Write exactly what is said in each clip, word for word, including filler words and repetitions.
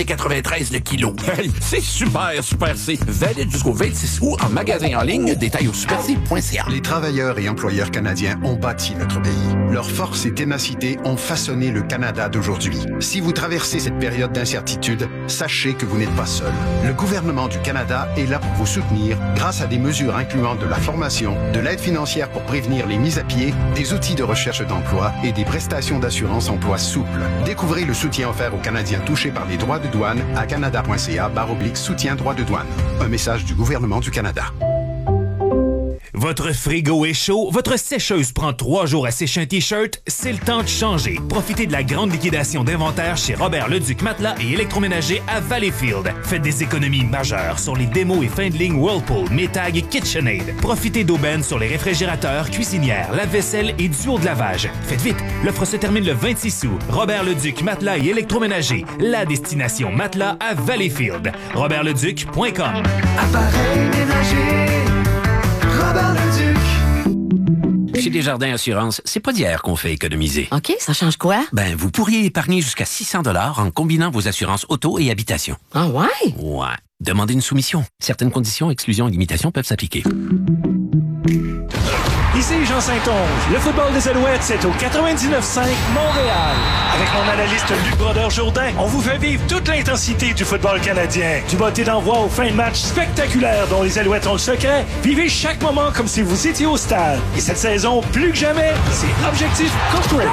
quatre-vingt-treize le kilo. Hey, c'est super, Super C. Valide jusqu'au vingt-six août en magasin en ligne. Détail au super c point c a. Les travailleurs et employeurs canadiens ont bâti notre pays. Leur force et ténacité ont façonné le Canada d'aujourd'hui. Si vous traversez cette période d'incertitude, sachez que vous n'êtes pas seul. Le gouvernement du Canada est là pour vous soutenir grâce à des mesures incluant de la formation, de l'aide financière pour prévenir les mises à pied, des outils de recherche d'emploi et des prestations d'assurance emploi souples. Découvrez le soutien offert aux Canadiens touchés par les droits de douane à canada point c a barre oblique soutien droits de douane. Un message du gouvernement du Canada. Votre frigo est chaud, votre sécheuse prend trois jours à sécher un T-shirt, c'est le temps de changer. Profitez de la grande liquidation d'inventaire chez Robert Leduc Matelas et Électroménager à Valleyfield. Faites des économies majeures sur les démos et fin de ligne Whirlpool, Maytag et KitchenAid. Profitez d'aubaines sur les réfrigérateurs, cuisinières, lave-vaisselle et duos de lavage. Faites vite, l'offre se termine le vingt-six août. Robert Leduc Matelas et Électroménager, la destination matelas à Valleyfield. robert leduc point com. Appareil ménager, Robert Leduc. Chez Desjardins Assurance, c'est pas d'hier qu'on fait économiser. OK, ça change quoi? Ben, vous pourriez épargner jusqu'à six cents dollars en combinant vos assurances auto et habitation. Ah ouais? Ouais. Demandez une soumission. Certaines conditions, exclusions et limitations peuvent s'appliquer. Ici Jean Saint-Onge. Le football des Alouettes, c'est au quatre-vingt-dix-neuf cinq Montréal. Avec mon analyste Luc Brodeur-Jourdain, on vous fait vivre toute l'intensité du football canadien. Du botté d'envoi aux fins de match spectaculaires dont les Alouettes ont le secret. Vivez chaque moment comme si vous étiez au stade. Et cette saison, plus que jamais, c'est Objectif Corporate.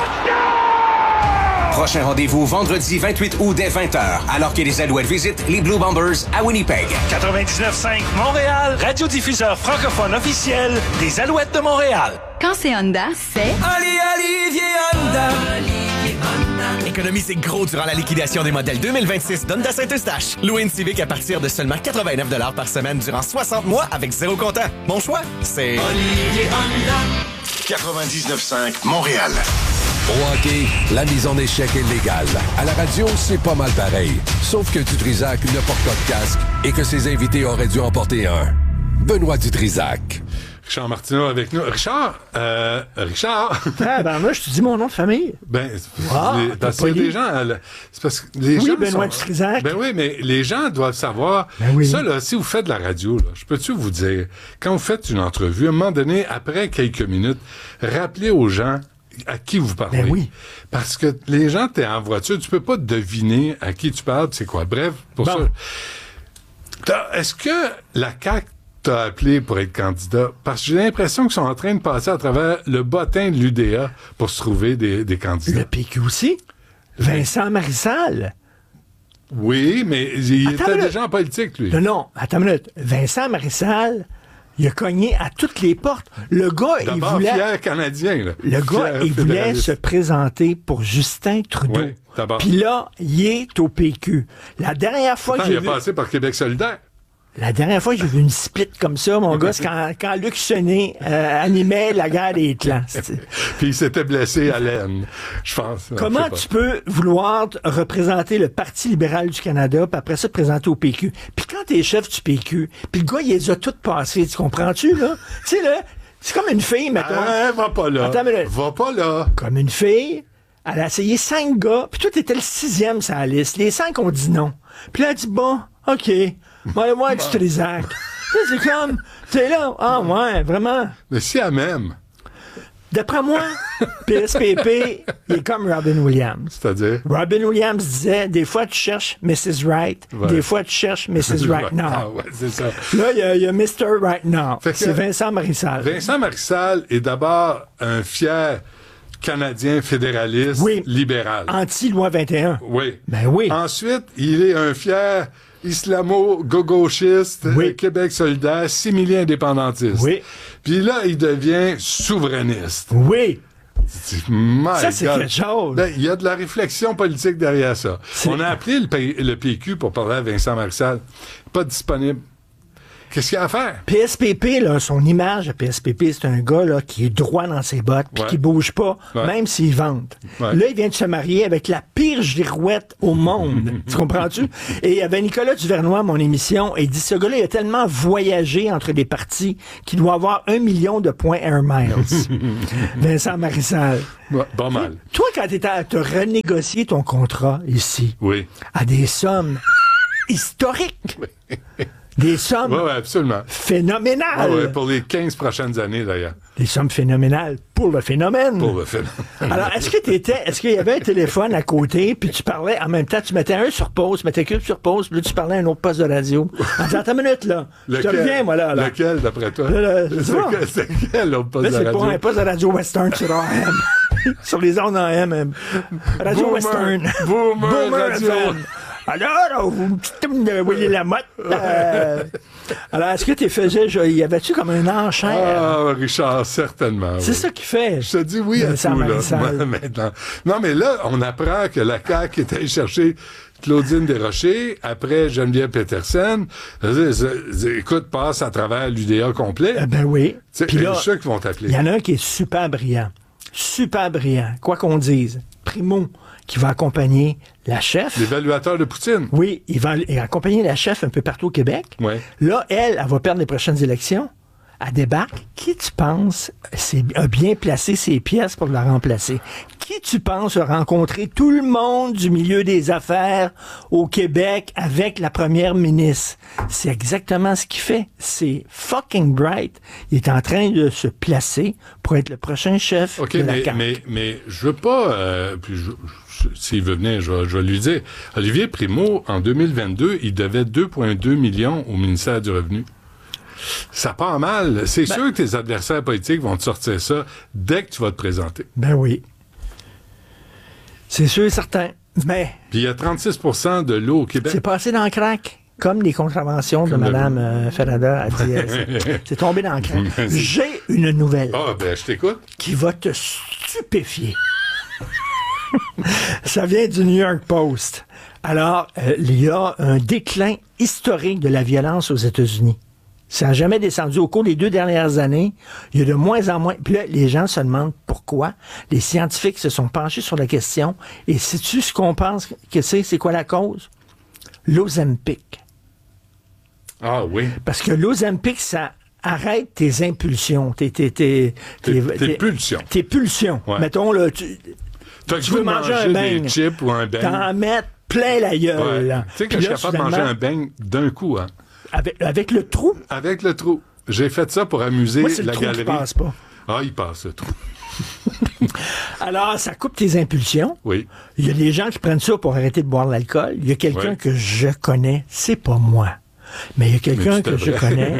Prochain rendez-vous vendredi vingt-huit août dès vingt heures, alors que les Alouettes visitent les Blue Bombers à Winnipeg. quatre-vingt-dix-neuf cinq Montréal, radiodiffuseur francophone officiel des Alouettes de Montréal. Quand c'est Honda, c'est... Ali Olivier Honda. Olivier Honda. Économisez gros durant la liquidation des modèles deux mille vingt-six d'Honda Saint-Eustache. Louez une Civic à partir de seulement quatre-vingt-neuf dollars par semaine durant soixante mois avec zéro comptant. Mon choix, c'est... Olivier Honda. quatre-vingt-dix-neuf cinq Montréal. Au hockey, la mise en échec est légale. À la radio, c'est pas mal pareil. Sauf que Dutrisac ne porte pas de casque et que ses invités auraient dû en porter un. Benoît Dutrisac. Richard Martineau avec nous. Richard, euh, Richard. Ah, ben moi, je te dis mon nom de famille. Ben, ah, les, parce qu'il y a des gens, là, c'est parce que les oui, gens Benoît sont, Dutrisac. Ben oui, mais les gens doivent savoir. Ben oui. Ça, là, si vous faites de la radio, là, je peux-tu vous dire, quand vous faites une entrevue, à un moment donné, après quelques minutes, rappelez aux gens à qui vous parlez. Ben oui. Parce que les gens, t'es en voiture, tu peux pas deviner à qui tu parles, c'est quoi. Bref, pour bon. ça. T'as, est-ce que la C A Q t'a appelé pour être candidat? Parce que j'ai l'impression qu'ils sont en train de passer à travers le bottin de l'U D A pour se trouver des, des candidats. Le P Q aussi? Vincent Marissal? Oui, mais il attends était déjà en politique, lui. Non, non, attends une minute. Vincent Marissal... Il a cogné à toutes les portes. Le gars, D'abord, il voulait... fier Canadien, là. Le gars, Fier il voulait se présenter pour Justin Trudeau. Oui, d'abord. Puis là, il est au P Q. La dernière fois Attends, que j'ai il vu... a passé par Québec solidaire. La dernière fois que j'ai vu une split comme ça, mon gars, c'est quand, quand Luc Chenet euh, animait la guerre des clans. Puis il s'était blessé à l'aine, je pense. Comment tu peux vouloir représenter le Parti libéral du Canada, puis après ça, te présenter au P Q? Puis quand t'es chef du P Q, puis le gars, il les a toutes passées, tu comprends-tu, là? Tu sais, là, c'est comme une fille, mettons. Ah, va pas là. Attends, mais, va pas là. Comme une fille, elle a essayé cinq gars, puis toi, t'étais le sixième sur la liste. Les cinq ont dit non. Puis là, elle dit, bon, OK. Moi, moi, tu te les actes. C'est comme, t'es là, ah ouais, vraiment. Mais si elle m'aime. D'après moi, P S P P, il est comme Robin Williams. C'est-à-dire? Robin Williams disait, des fois tu cherches missus Right, ouais. Des fois tu cherches missus Right Now. Ah ouais, c'est ça. Là, il y a, y a mister Right Now. C'est Vincent Marissal. Vincent Marissal est d'abord un fier Canadien fédéraliste oui. libéral. Anti-loi vingt et un. Oui. Ben oui. Ensuite, il est un fier islamo-gauchiste, oui. Québec solidaire, simili indépendantiste. Oui. Puis là, il devient souverainiste. Oui. My ça, c'est God. quelque chose. Ben, il y a de la réflexion politique derrière ça. C'est... On a appelé le, P- le P Q pour parler à Vincent Marissal. Pas disponible. Qu'est-ce qu'il y a à faire? P S P P, là, son image de P S P P, c'est un gars là, qui est droit dans ses bottes puis Ouais. qui bouge pas, Ouais. même s'il vante. Ouais. Là, il vient de se marier avec la pire girouette au monde. Tu comprends-tu? Et il y avait Nicolas Duvernois à mon émission, et il dit, ce gars-là, il a tellement voyagé entre les parties qu'il doit avoir un million de points Air Miles. Vincent Marissal. Ouais, pas mal. Toi, quand tu as renégocié ton contrat ici, Oui. à des sommes historiques, des sommes Oui, ouais, absolument. phénoménales, Ah ouais, pour les quinze prochaines années, d'ailleurs. des sommes phénoménales pour le phénomène. Pour le film. Alors, est-ce que t'étais, est-ce qu'il y avait un téléphone à côté, puis tu parlais en même temps, tu mettais un sur pause, tu mettais qu'un sur pause, puis là, tu parlais à un autre poste de radio. En disant, attends une minute, là. Je te reviens, moi, là. là. Lequel, d'après toi? Là, là, je sais pas. C'est c'est quel, l'autre poste Là, de c'est radio? pas un poste de radio western sur A M. Sur les ondes A M. euh, Radio Boomer. western. Boomer radio. F M. Alors, vous me dites de Willy Lamotte. Euh, alors, est-ce que tu faisais, je- y avait-tu comme un enchère? Ah, Richard, certainement. C'est oui. ça qu'il fait. Je te dis oui à Vincent tout, là. Marissal. Maintenant. Non, mais là, on apprend que la C A Q est allée chercher Claudine Desrochers, après Geneviève Petersen. C'est- c'est- c'est- Écoute, passe à travers l'U D A complet. Eh ben oui. C'est Puis là, ceux qui vont t'appeler. il y en a un qui est super brillant. Super brillant. Quoi qu'on dise. Primo, qui va accompagner la chef. L'évaluateur de Poutine. Oui, il va il va accompagner la chef un peu partout au Québec. Ouais. Là, elle, elle va perdre les prochaines élections. Elle débarque. Qui tu penses c'est- a bien placé ses pièces pour la remplacer? Qui tu penses a rencontré tout le monde du milieu des affaires au Québec avec la première ministre? C'est exactement ce qu'il fait. C'est fucking bright. Il est en train de se placer pour être le prochain chef OK, de la mais, C A Q. mais, mais je veux pas... euh, puis je- je- s'il veut venir, je, vais- je vais lui dire. Olivier Primo, en deux mille vingt-deux, il devait deux virgule deux millions au ministère du Revenu. Ça part mal. C'est Ben- sûr que tes adversaires politiques vont te sortir ça dès que tu vas te présenter. Ben oui. C'est sûr et certain. Mais Puis il y a trente-six pour cent de l'eau au Québec. c'est passé dans le crack. Comme les contraventions de Comme le- Mme euh, Ferrada a dit. euh, c'est- C'est tombé dans le crack. J'ai une nouvelle Ah, ben, je t'écoute. qui va te stupéfier. Ça vient du New York Post. Alors, euh, il y a un déclin historique de la violence aux États-Unis. Ça n'a jamais descendu. Au cours des deux dernières années, il y a de moins en moins. Puis là, les gens se demandent pourquoi. Les scientifiques se sont penchés sur la question. Et sais-tu ce qu'on pense que c'est? C'est quoi la cause? L'Ozempic. Ah oui. Parce que l'Ozempic, ça arrête tes impulsions, tes, tes, tes, Tes- tes pulsions. Tes pulsions. Ouais. Mettons, là, tu, T'as tu veux manger un des beigne. chips ou un beigne. T'en mettre plein la gueule. Ouais. là. Tu sais que Puis je suis là, capable de manger soudainement, un beigne d'un coup, hein. Avec, avec le trou. Avec le trou. J'ai fait ça pour amuser Moi, c'est le la trou qui galerie. passe pas. Ah, il passe, le trou. Alors, ça coupe tes impulsions. Oui. Il y a des gens qui prennent ça pour arrêter de boire de l'alcool. Il y a quelqu'un Ouais. que je connais, c'est pas moi. Mais il y a quelqu'un Mais tu que je devrais. connais.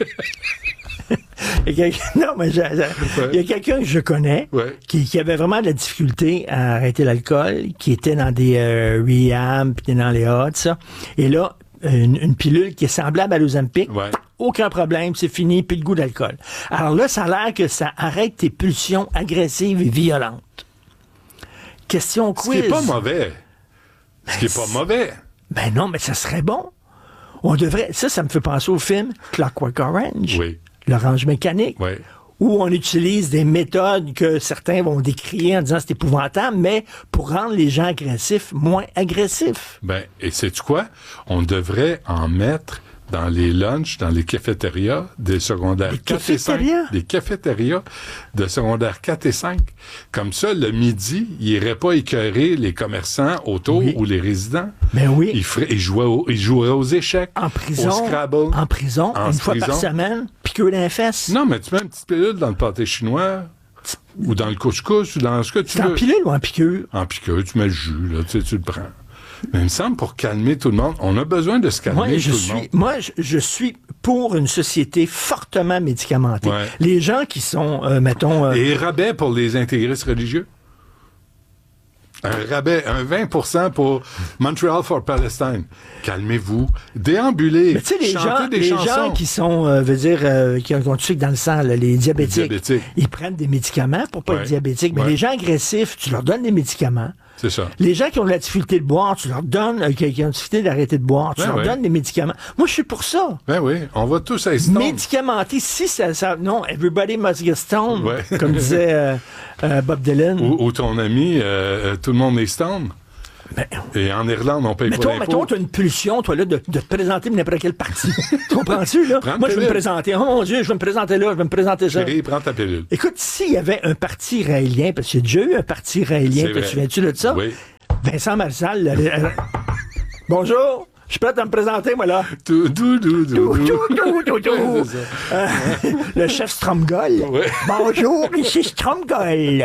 Il y a quelqu'un- non, mais je- je- il y a quelqu'un que je connais Ouais. qui, qui avait vraiment de la difficulté à arrêter l'alcool, qui était dans des euh, rehab, puis dans les hot, ça. Et là, une, une pilule qui est semblable à l'Ozempic, Ouais. aucun problème, c'est fini, puis le goût d'alcool. Alors là, ça a l'air que ça arrête tes pulsions agressives et violentes. Question Ce quiz. qui est pas mauvais. Ce qui est pas mauvais. Ben non, mais ça serait bon. On devrait. Ça, ça me fait penser au film Clockwork Orange. Oui. L'orange mécanique. Oui. Où on utilise des méthodes que certains vont décrier en disant c'est épouvantable, mais pour rendre les gens agressifs moins agressifs. Ben, et sais-tu quoi? On devrait en mettre dans les lunchs, dans les cafétérias des secondaires Les quatre et cinq. cafétérias? Des cafétérias de secondaires quatre et cinq. Comme ça, le midi, il irait pas écœurer les commerçants autour Oui. ou les résidents. Ben oui. Il, ferait, il, jouait au- il jouerait aux échecs, En prison. au Scrabble. En prison, En une fois prison. par semaine, piqûre d'un fesse. Non, mais tu mets une petite pilule dans le pâté chinois, ou dans le couscous, ou dans ce que tu C'est en veux. pilule ou en piqûre? En piqûre, tu mets le jus, là, tu sais, tu le prends. Mais il me semble, pour calmer tout le monde, on a besoin de se calmer Moi, je tout suis, le monde. moi, je, je suis pour une société fortement médicamentée. Ouais. Les gens qui sont, euh, mettons... euh, Et rabais pour les intégristes religieux. Un rabais, un vingt pour cent pour Montreal for Palestine. Calmez-vous. Déambulez. Mais tu sais, les, chantez gens, des les chansons. gens qui sont, euh, veut dire, euh, qui ont, qui ont du sucre dans le sang, là, les diabétiques, Les diabétiques. ils prennent des médicaments pour pas Ouais. être diabétiques. Mais Ouais. les gens agressifs, tu leur donnes des médicaments, C'est ça. Les gens qui ont de la difficulté de boire, tu leur donnes, euh, qui, qui ont de difficulté d'arrêter de boire, tu Ben leur oui. donnes des médicaments. Moi, je suis pour ça. Ben oui, on va tous à Stone. Médicamenter, si ça, ça... Non, everybody must get stoned, Ouais. comme disait euh, euh, Bob Dylan. Ou, ou ton ami, euh, euh, tout le monde est Stone. Ben, Et en Irlande, on paye pas mettons, d'impôts. mettons, tu as une pulsion, toi, là, de, de te présenter n'importe quel parti. Tu comprends-tu, là? Prends Moi, je vais me pilule. présenter. Oh mon Dieu, je vais me présenter là, je vais me présenter ça. Chérie, prends ta pilule. Écoute, s'il y avait un parti israélien, parce qu'il y a déjà eu un parti israélien, C'est te vrai. souviens-tu de ça? Oui. Vincent Marissal, le- le- bonjour, je suis prêt à me présenter, moi, là. Tout, tout, tout, tout, Tout, tout. tout, tout, tout. Ouais, c'est ça. Euh, le chef Stromgol. Ouais. Bonjour, ici Stromgol. Y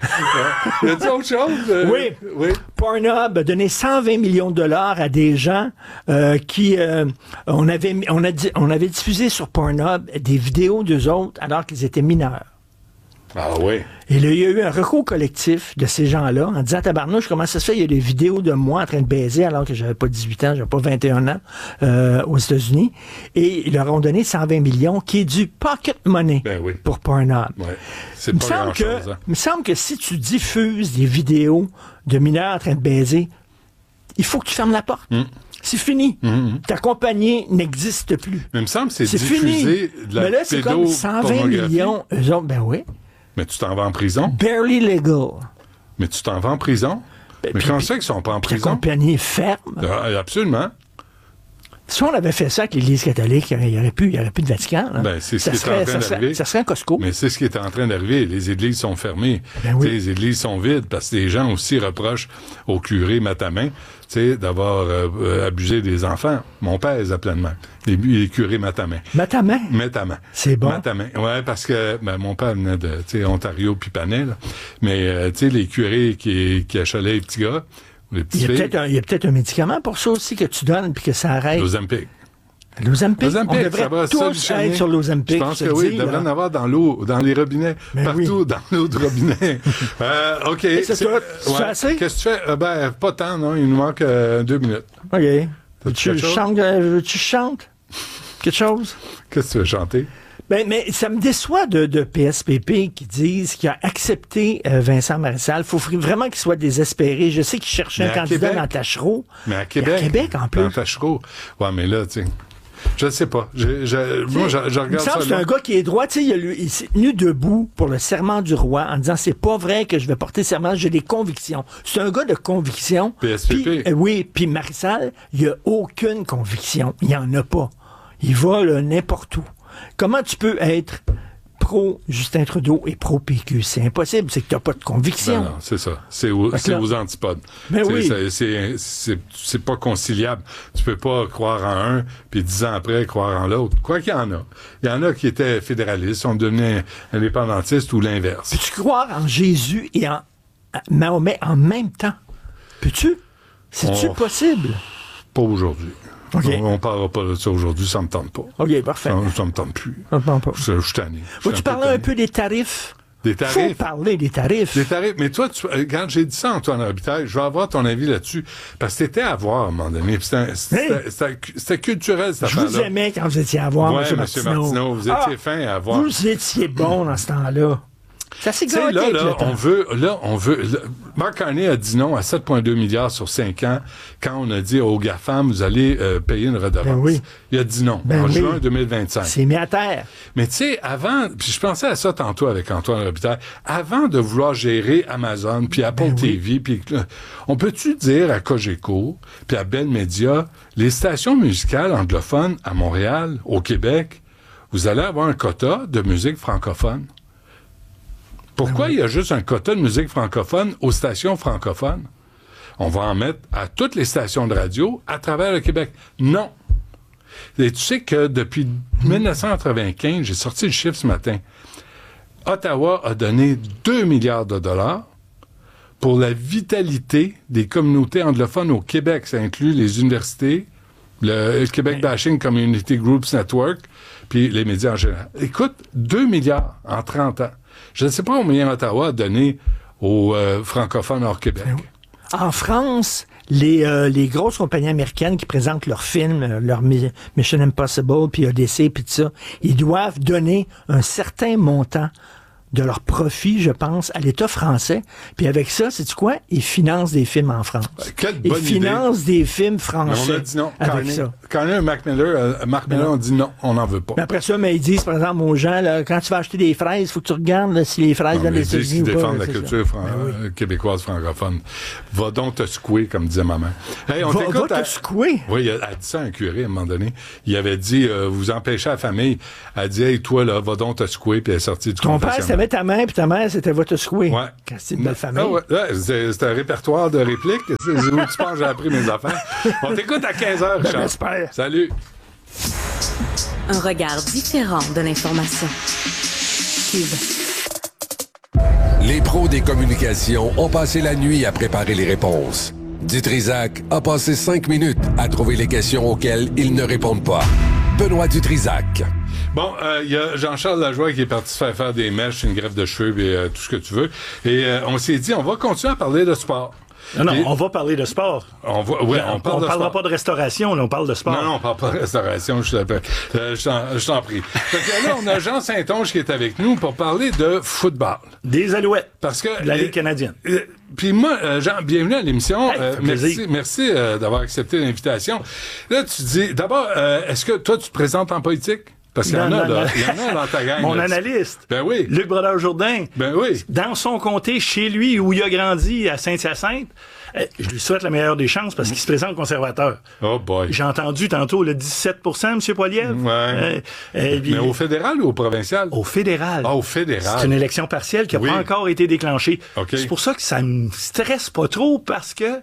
a-t-il autre chose? euh? Oui. Oui. Pornhub a donné cent vingt millions de dollars à des gens euh, qui... euh, on, avait, on, a, di- on avait diffusé sur Pornhub des vidéos d'eux autres alors qu'ils étaient mineurs. Ah oui. Et là, il y a eu un recours collectif de ces gens-là en disant, tabarnouche, comment ça se fait? Il y a des vidéos de moi en train de baiser alors que j'avais pas dix-huit ans, j'avais pas vingt et un ans euh, aux États-Unis. Et ils leur ont donné cent vingt millions qui est du pocket money Ben oui. pour Pornhub. Ouais. C'est Il me pas semble que, grand-chose. Hein. il me semble que si tu diffuses des vidéos de mineurs en train de baiser, il faut que tu fermes la porte. Mm. C'est fini. Mm-hmm. Ta compagnie n'existe plus. Mais il me semble que c'est C'est diffuser fini. de la Mais là, c'est comme cent vingt pédopornographie. millions. Eux autres, ben oui. Mais tu t'en vas en prison? Barely legal. Mais tu t'en vas en prison? Ben, Mais puis- comment puis- ça qu'ils sont pas en Puis la prison? compagnie ferme. Ah, absolument. Si on avait fait ça avec l'Église catholique, il n'y aurait, plus- il y aurait plus de Vatican. là. Ben, c'est ce ça, qui est en serait, train ça, serait, d'arriver. ça serait un Costco. Mais c'est ce qui est en train d'arriver. Les églises sont fermées. Ben oui. Tu sais, les églises sont vides parce que les gens aussi reprochent au curé Matamin, tu sais, d'avoir euh, euh, abusé des enfants. Mon père les appelait de même. Les, les curés Matamin. Matamin. Matamin. C'est bon. Matamin. Ouais, parce que ben, mon père venait de, tu sais, Ontario puis Panay, là. Mais, euh, tu sais, les curés qui, qui achalaient les petits gars, ou les Il petits y, a filles, peut-être un, il y a peut-être un médicament pour ça aussi que tu donnes puis que ça arrête. Ozempic. L'Ozempic. Ozempic, On ça devrait va tous solutionner. être sur l'Ozempic. Je pense je que te oui, dis, il devrait là. en avoir dans l'eau, dans les robinets, Ben partout oui. dans l'eau de robinet. euh, OK. c'est tout. Tu fais assez? Qu'est-ce que tu fais? Euh, ben, pas tant, non. Il nous manque euh, deux minutes. OK. T'as-tu Tu quelque chose? chantes, euh, tu chantes quelque chose? Qu'est-ce que tu veux chanter? Ben, mais ça me déçoit de, de P S P P qui disent qu'il a accepté euh, Vincent Marissal. Il faut fr- vraiment qu'il soit désespéré. Je sais qu'il cherchait Mais un à candidat Québec. dans Tachereau. Mais à Québec. à Québec, en plus. Dans Tachereau. Ouais, mais là, tu sais. Je sais pas. Je, je, moi, je, je Il me regarde semble ça. que c'est là. un gars qui est droit. Tu sais, il, a lu- il s'est tenu debout pour le serment du roi en disant c'est pas vrai que je vais porter serment, j'ai des convictions. C'est un gars de conviction. P S P P. Puis, euh, oui, puis Marissal, il a aucune conviction. Il en a pas. Il va là, n'importe où. Comment tu peux être pro-Justin Trudeau et pro-P Q? C'est impossible, c'est que tu n'as pas de conviction. Ben non, c'est ça. C'est au- Fait que c'est là- aux antipodes. Ben C'est- oui. c'est- C'est c'est- c'est pas conciliable. Tu peux pas croire en un, puis dix ans après, croire en l'autre. Quoi qu'il y en a. Il y en a qui étaient fédéralistes, sont devenus indépendantistes ou l'inverse. Peux-tu croire en Jésus et en à Mahomet en même temps? Peux-tu? C'est-tu On- possible? Pas aujourd'hui. OK. On, on parlera pas de ça aujourd'hui, ça me tente pas. OK, parfait. Ça, ça me tente plus. On ne parle pas. Je, je suis tanné. Je suis Veux-tu parler un tanné. peu des tarifs? Des Faut tarifs? parler des tarifs. Des tarifs. Mais toi, tu, euh, quand j'ai dit ça, Antoine Robitaille, je veux avoir ton avis là-dessus. Parce que t'étais à voir à un moment donné. puis C'était c'était- c'était- c'était culturel, cette Je vous affaire-là. aimais quand vous étiez à voir, Ouais, M. M. Martineau. Martineau, vous étiez Ah, fin à voir. Vous étiez bon dans ce temps-là. Ça s'est Tu sais, gâté là, avec là, le on temps. veut, là, on veut, là, Mark Carney a dit non à sept virgule deux milliards sur cinq ans quand on a dit aux GAFAM, vous allez euh, payer une redevance. Ben oui. Il a dit non, Ben en oui. juin deux mille vingt-cinq. C'est mis à terre. Mais tu sais, avant, puis je pensais à ça tantôt avec Antoine Robitaille, avant de vouloir gérer Amazon, puis Apple Ben oui. T V, puis là, on peut-tu dire à Cogeco, puis à Bell Media, les stations musicales anglophones à Montréal, au Québec, vous allez avoir un quota de musique francophone? Pourquoi il y a juste un quota de musique francophone aux stations francophones? On va en mettre à toutes les stations de radio à travers le Québec. Non. Et tu sais que depuis dix-neuf cent quatre-vingt-quinze, j'ai sorti le chiffre ce matin, Ottawa a donné deux milliards de dollars pour la vitalité des communautés anglophones au Québec. Ça inclut les universités, le Québec Bashing Community Groups Network, puis les médias en général. Écoute, deux milliards en trente ans. Je ne sais pas combien Ottawa a donné aux euh, francophones hors Québec. En France, les, euh, les grosses compagnies américaines qui présentent leurs films, euh, leur Mi- Mission Impossible, puis Odyssey, puis tout ça, ils doivent donner un certain montant de leur profit, je pense, à l'État français. Puis avec ça, sais-tu quoi? Ils financent des films en France. Quelle Ils bonne financent idée. des films français. Mais on a dit non. Avec Quand ça. Quand un Mark Miller, euh, Mark Miller, on dit non, on n'en veut pas. Mais après ça, mais ils disent, par exemple, aux gens, là, quand tu vas acheter des fraises, il faut que tu regardes là, si les fraises Non, viennent mais des ils disent États-Unis qu'ils ou pas. défendent la c'est culture ça. fran- Ben oui. euh, québécoise francophone. Va donc te secouer, comme disait maman. Hey, on Va, t'écoute va à- te secouer. Oui, elle a dit ça à un curé à un moment donné. Il avait dit, euh, vous empêchez la famille. Elle a dit, hey, toi, là, va donc te secouer, puis elle est sortie du Ton père, confessionnal. c'était ta main, puis ta mère, c'était va te secouer. Ouais. Quand c'est une belle famille. Ah ouais, ouais, c'est, c'est un répertoire de répliques. C'est où tu penses que j'ai appris mes affaires. On t'écoute à quinze heures, Richard. j'espère. Salut. Un regard différent de l'information. Cube. Les pros des communications ont passé la nuit à préparer les réponses. Dutrisac a passé cinq minutes à trouver les questions auxquelles ils ne répondent pas. Benoît Dutrisac. Bon, il euh, y a Jean-Charles Lajoie qui est parti se faire faire des mèches, une greffe de cheveux et euh, tout ce que tu veux. Et euh, on s'est dit, on va continuer à parler de sport. Non, non, Et on va parler de sport. On va, ouais, on, on parle ne de parlera sport. pas de restauration, là, on parle de sport. Non, non, on parle pas de restauration, je suis d'accord. Euh, je t'en- je t'en prie. Fait que là, on a Jean Saint-Onge qui est avec nous pour parler de football. Des Alouettes. Parce que De la Ligue euh, canadienne. euh, Puis moi, euh, Jean, bienvenue à l'émission. Hey, Euh, ça fait merci plaisir. merci euh, d'avoir accepté l'invitation. Là, tu dis, d'abord, euh, est-ce que toi, tu te présentes en politique? Parce qu'il y en Non, a, non, là. non. Il y en a dans ta gang. Mon là. analyste. Ben oui. Luc Brodeur-Jourdain. Ben oui. Dans son comté, chez lui, où il a grandi, à Saint-Hyacinthe, euh, je lui souhaite la meilleure des chances parce qu'il se présente conservateur. Oh boy. J'ai entendu tantôt le dix-sept pour cent, M. Poilievre. Ouais. Euh, euh, Mais au fédéral ou au provincial? Au fédéral. Ah, au fédéral. C'est une élection partielle qui n'a Oui. pas encore été déclenchée. OK. C'est pour ça que ça me stresse pas trop parce que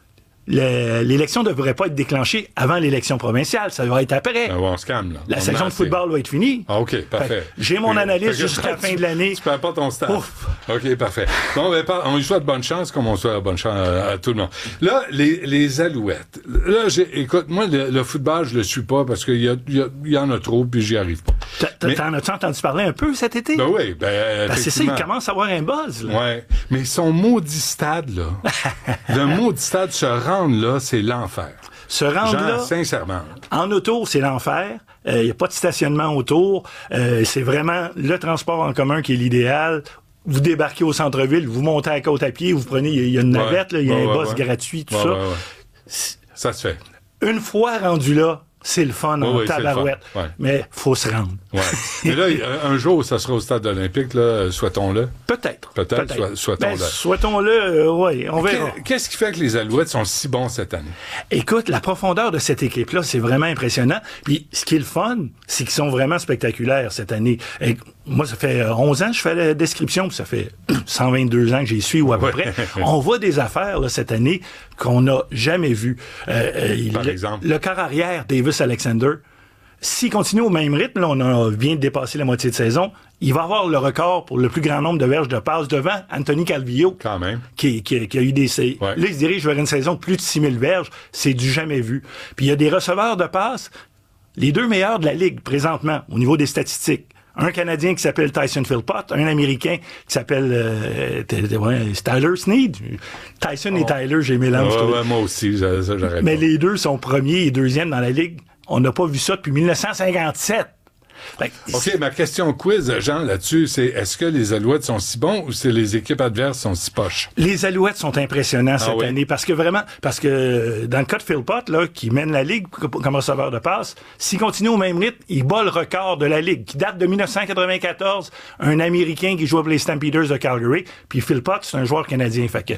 le- l'élection ne devrait pas être déclenchée avant l'élection provinciale. Ça va être après. Ben, on se calme, là. La On saison de c'est- football va être finie. Ah, OK, parfait. Fait que j'ai mon Fait- analyse fait que jusqu'à la tu- fin de l'année. Tu perds pas ton staff. Ouf. OK, parfait. Bon, ben, par- on lui souhaite bonne chance comme on souhaite bonne chance à, à tout le monde. Là, les, les Alouettes. Là, j'ai, écoute, moi, le, le football, je le suis pas parce qu'il y, a- il y, a- il y en a trop puis j'y arrive pas. T'as- t'as- Mais- T'en as-tu entendu parler un peu cet été? Ben oui, ben, Parce que c'est ça, il effectivement. commence à avoir un buzz. Là. Ouais. Mais son maudit stade, là, le maudit stade, se rendre là, c'est l'enfer. Se rendre Genre, là, sincèrement. en auto, c'est l'enfer. Il n'y a pas de stationnement autour. Euh, c'est vraiment le transport en commun qui est l'idéal. Vous débarquez au centre-ville, vous montez à la côte à pied, vous prenez, il y a une Ouais. navette, là, il y a Ouais, un ouais, bus ouais. gratuit, tout Ouais, ça. ouais, ouais. Ça se fait. Une fois rendu là, c'est le fun Ouais, en ouais, c'est le tabarouette. fun. Ouais. Mais faut se rendre. Ouais. Mais là, un un jour, ça sera au stade olympique, là, souhaitons-le. Peut-être. Peut-être, soit- souhaitons-le. Ben, souhaitons-le, euh, oui, on verra. Qu'est- Qu'est-ce qui fait que les Alouettes sont si bons cette année? Écoute, la profondeur de cette équipe-là, c'est vraiment impressionnant. Puis, ce qui est le fun, c'est qu'ils sont vraiment spectaculaires cette année. Et moi, ça fait euh, onze ans que je fais la description, puis ça fait cent vingt-deux ans que j'y suis, ou à peu près. On voit des affaires là, cette année qu'on n'a jamais vues. Euh, euh, il- Par le, exemple? le corps arrière, Davis Alexander, s'il continue au même rythme, là, on a, vient de dépasser la moitié de saison, il va avoir le record pour le plus grand nombre de verges de passes devant Anthony Calvillo. Quand même. Qui, qui, qui a eu des... Ouais. Là, il se dirige vers une saison de plus de six mille verges. C'est du jamais vu. Puis il y a des receveurs de passes, les deux meilleurs de la Ligue présentement, au niveau des statistiques. Un Canadien qui s'appelle Tyson Philpott, un Américain qui s'appelle euh, t- t- ouais, Tyler Snead. Tyson Oh. et Tyler, j'ai mélangé. Ouais, ouais, moi aussi, ça, ça, j'arrête Mais pas. les deux sont premiers et deuxièmes dans la Ligue. On n'a pas vu ça depuis dix-neuf cent cinquante-sept. Fait que OK, ma question quiz, Jean, là-dessus, c'est est-ce que les Alouettes sont si bons ou c'est les équipes adverses sont si poches? Les Alouettes sont impressionnants cette Ah oui? année parce que vraiment, parce que dans le cas de Philpott, là, qui mène la Ligue comme receveur de passe, s'il continue au même rythme, il bat le record de la Ligue, qui date de dix-neuf cent quatre-vingt-quatorze, un Américain qui joue pour les Stampeders de Calgary, puis Philpott, c'est un joueur canadien. Fait que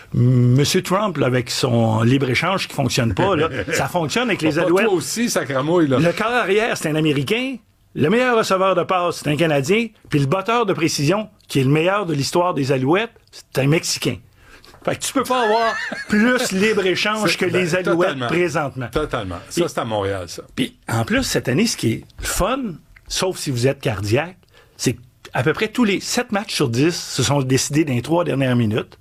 M. Trump, là, avec son libre-échange qui fonctionne pas, là, ça fonctionne avec les Pas Alouettes. toi aussi, sacramouille, là. Le corps arrière, c'est un Américain. Le meilleur receveur de passe, c'est un Canadien. Puis le batteur de précision, qui est le meilleur de l'histoire des Alouettes, c'est un Mexicain. Fait que tu peux pas avoir plus libre-échange que Ben, les Alouettes totalement. présentement. Totalement. Ça, c'est à Montréal, ça. Puis en plus, cette année, ce qui est le fun, sauf si vous êtes cardiaque, c'est qu'à peu près tous les sept matchs sur dix se sont décidés dans les trois dernières minutes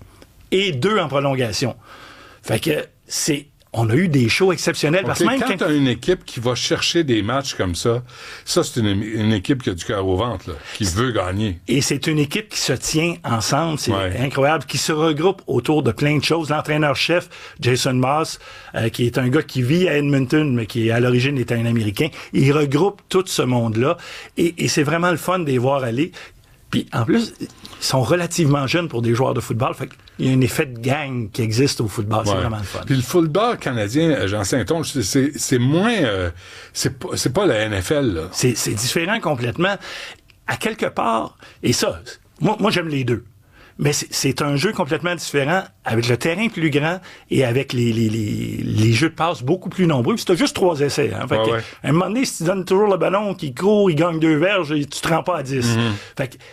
et deux en prolongation. Fait que c'est... On a eu des shows exceptionnels. OK, Parce que même quand quand- tu as une équipe qui va chercher des matchs comme ça, ça, c'est une, une équipe qui a du cœur au ventre, là, qui veut gagner. Et c'est une équipe qui se tient ensemble, c'est Ouais. incroyable, qui se regroupe autour de plein de choses. L'entraîneur-chef, Jason Moss, euh, qui est un gars qui vit à Edmonton, mais qui à l'origine est un Américain, il regroupe tout ce monde-là. Et, et c'est vraiment le fun de les voir aller. Puis en plus, ils sont relativement jeunes pour des joueurs de football. Fait qu'il y a un effet de gang qui existe au football. Ouais. C'est vraiment le fun. Puis le football canadien, Jean Saint-Onge, c'est, c'est moins... Euh, c'est, pas, c'est pas la N F L, là. C'est, c'est différent complètement. À quelque part, et ça, moi, moi j'aime les deux. Mais c'est, c'est un jeu complètement différent, avec le terrain plus grand et avec les, les, les, les jeux de passe beaucoup plus nombreux. Puis c'est juste trois essais. Hein. Fait ouais, que, ouais. À un moment donné, si tu donnes toujours le ballon, qui court, il gagne deux verges, et tu te rends pas à dix. Mm-hmm. Fait que,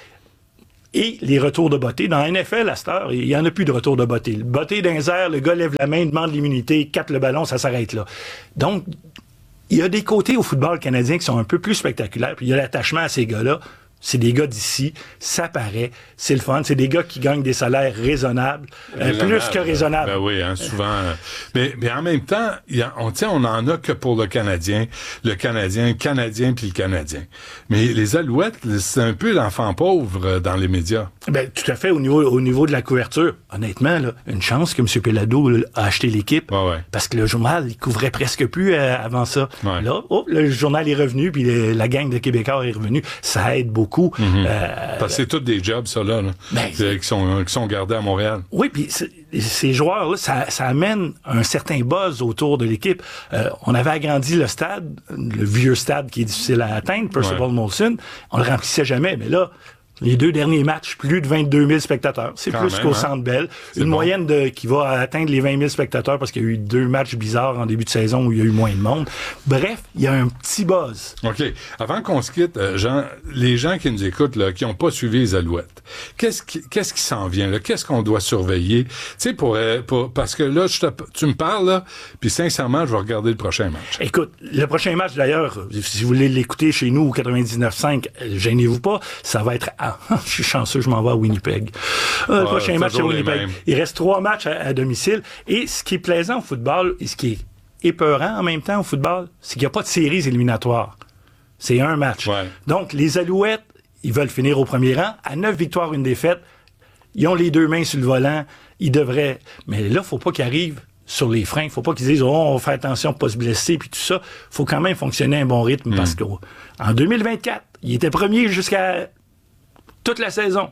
et les retours de botté. Dans la N F L, à cette heure, il n'y en a plus de retour de botté. Le botté d'un air, le gars lève la main, demande l'immunité, capte le ballon, ça s'arrête là. Donc, il y a des côtés au football canadien qui sont un peu plus spectaculaires. Puis il y a l'attachement à ces gars-là. C'est des gars d'ici, ça paraît, c'est le fun. C'est des gars qui gagnent des salaires raisonnables, euh, plus que raisonnables. Ben oui, hein, souvent. Euh, mais, mais en même temps, y a, on, on en a que pour le Canadien, le Canadien, le Canadien puis le Canadien. Mais les Alouettes, c'est un peu l'enfant pauvre dans les médias. Ben tout à fait, au niveau, au niveau de la couverture. Honnêtement, là, une chance que M. Pelado là, a acheté l'équipe, ouais, ouais. Parce que le journal, il couvrait presque plus euh, avant ça. Ouais. Là, oh, le journal est revenu, puis le, la gang de Québécois est revenue. Ça aide beaucoup. Mm-hmm. Euh, Parce que c'est tous des jobs, ça, là, là ben, qui, sont, qui sont gardés à Montréal. Oui, puis ces joueurs-là, ça, ça amène un certain buzz autour de l'équipe. Euh, on avait agrandi le stade, le vieux stade qui est difficile à atteindre, Percival ouais. Molson. On le remplissait jamais, mais là, les deux derniers matchs, plus de vingt-deux mille spectateurs. C'est Quand plus même, qu'au hein? Centre Bell. C'est Une bon. moyenne de, qui va atteindre les vingt mille spectateurs parce qu'il y a eu deux matchs bizarres en début de saison où il y a eu moins de monde. Bref, il y a un petit buzz. OK. Avant qu'on se quitte, euh, Jean, les gens qui nous écoutent, là, qui n'ont pas suivi les Alouettes, qu'est-ce qui, qu'est-ce qui s'en vient, là? Qu'est-ce qu'on doit surveiller? Tu sais, pour, pour, parce que là, je te, tu me parles, là, puis sincèrement, je vais regarder le prochain match. Écoute, le prochain match, d'ailleurs, si vous voulez l'écouter chez nous au quatre-vingt-dix-neuf cinq, gênez-vous pas, ça va être à... je suis chanceux, je m'en vais à Winnipeg. Euh, le ah, prochain match à Winnipeg. Il reste trois matchs à, à domicile. Et ce qui est plaisant au football, et ce qui est épeurant en même temps au football, c'est qu'il n'y a pas de séries éliminatoires. C'est un match. Ouais. Donc, les Alouettes, ils veulent finir au premier rang. À neuf victoires, une défaite. Ils ont les deux mains sur le volant. Ils devraient... Mais là, il ne faut pas qu'ils arrivent sur les freins. Il ne faut pas qu'ils disent « Oh, on va faire attention pour ne pas se blesser » puis tout ça. Il faut quand même fonctionner à un bon rythme mm. parce qu'en deux mille vingt-quatre, ils étaient premiers jusqu'à toute la saison.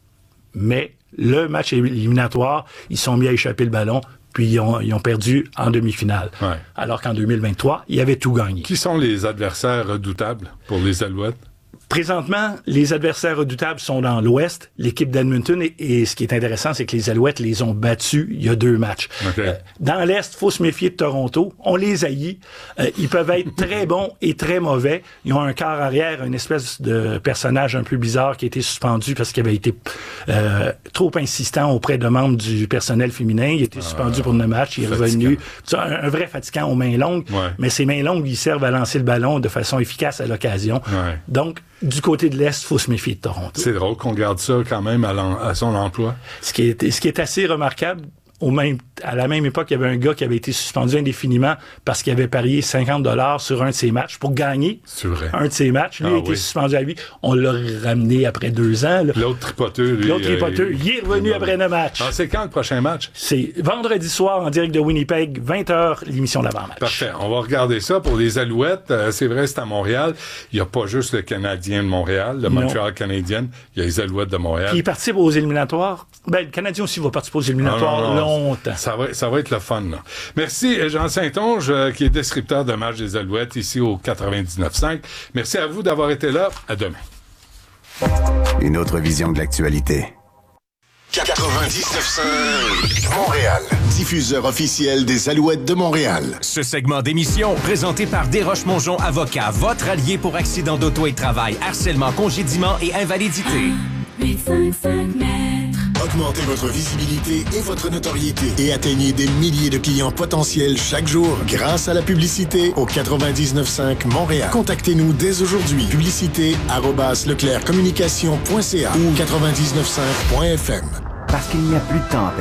Mais le match éliminatoire, ils sont mis à échapper le ballon, puis ils ont, ils ont perdu en demi-finale. Ouais. Alors qu'en deux mille vingt-trois, ils avaient tout gagné. Qui sont les adversaires redoutables pour les Alouettes? Présentement, les adversaires redoutables sont dans l'Ouest, l'équipe d'Edmonton, et, et ce qui est intéressant, c'est que les Alouettes les ont battus il y a deux matchs. Okay. Euh, dans l'Est, il faut se méfier de Toronto. On les haït. Euh, ils peuvent être très bons et très mauvais. Ils ont un quart arrière, une espèce de personnage un peu bizarre qui a été suspendu parce qu'il avait été euh, trop insistant auprès de membres du personnel féminin. Il a été suspendu euh, pour neuf matchs. Il est revenu. C'est un, un vrai fatigant aux mains longues, ouais. mais ces mains longues, ils servent à lancer le ballon de façon efficace à l'occasion. Ouais. Donc, du côté de l'Est, il faut se méfier de Toronto. C'est drôle qu'on garde ça quand même à, à son emploi. Ce qui est, ce qui est assez remarquable, au même, à la même époque, il y avait un gars qui avait été suspendu indéfiniment parce qu'il avait parié cinquante dollars sur un de ses matchs pour gagner C'est vrai. un de ses matchs. Lui ah, a été oui. suspendu à lui. On l'a ramené après deux ans. Là. L'autre tripoteux, lui. L'autre tripoteux, euh, il est revenu il après neuf matchs. Ah, c'est quand le prochain match? C'est vendredi soir en direct de Winnipeg, vingt heures, l'émission d'avant-match. Parfait. On va regarder ça pour les Alouettes. Euh, c'est vrai, c'est à Montréal. Il n'y a pas juste le Canadien de Montréal, le Montréal Canadien. Il y a les Alouettes de Montréal. Puis il participe aux éliminatoires. Ben, le Canadien aussi va participer aux éliminatoires non, non, non. longtemps. Ça va, ça va être le fun, là. Merci, Jean Saint-Onge, euh, qui est descripteur de match des Alouettes ici au quatre-vingt-dix-neuf cinq. Merci à vous d'avoir été là. À demain. Une autre vision de l'actualité. quatre-vingt-dix-neuf cinq Montréal, diffuseur officiel des Alouettes de Montréal. Ce segment d'émission, présenté par Desroches-Mongeon Avocat, votre allié pour accident d'auto et de travail, harcèlement, congédiement et invalidité. huit cinq cinq mètres. Augmentez votre visibilité et votre notoriété et atteignez des milliers de clients potentiels chaque jour grâce à la publicité au quatre-vingt-dix-neuf cinq Montréal. Contactez-nous dès aujourd'hui. Publicité arobase leclerccommunication point c a ou quatre-vingt-dix-neuf cinq point f m. Parce qu'il n'y a plus de temps à perdre.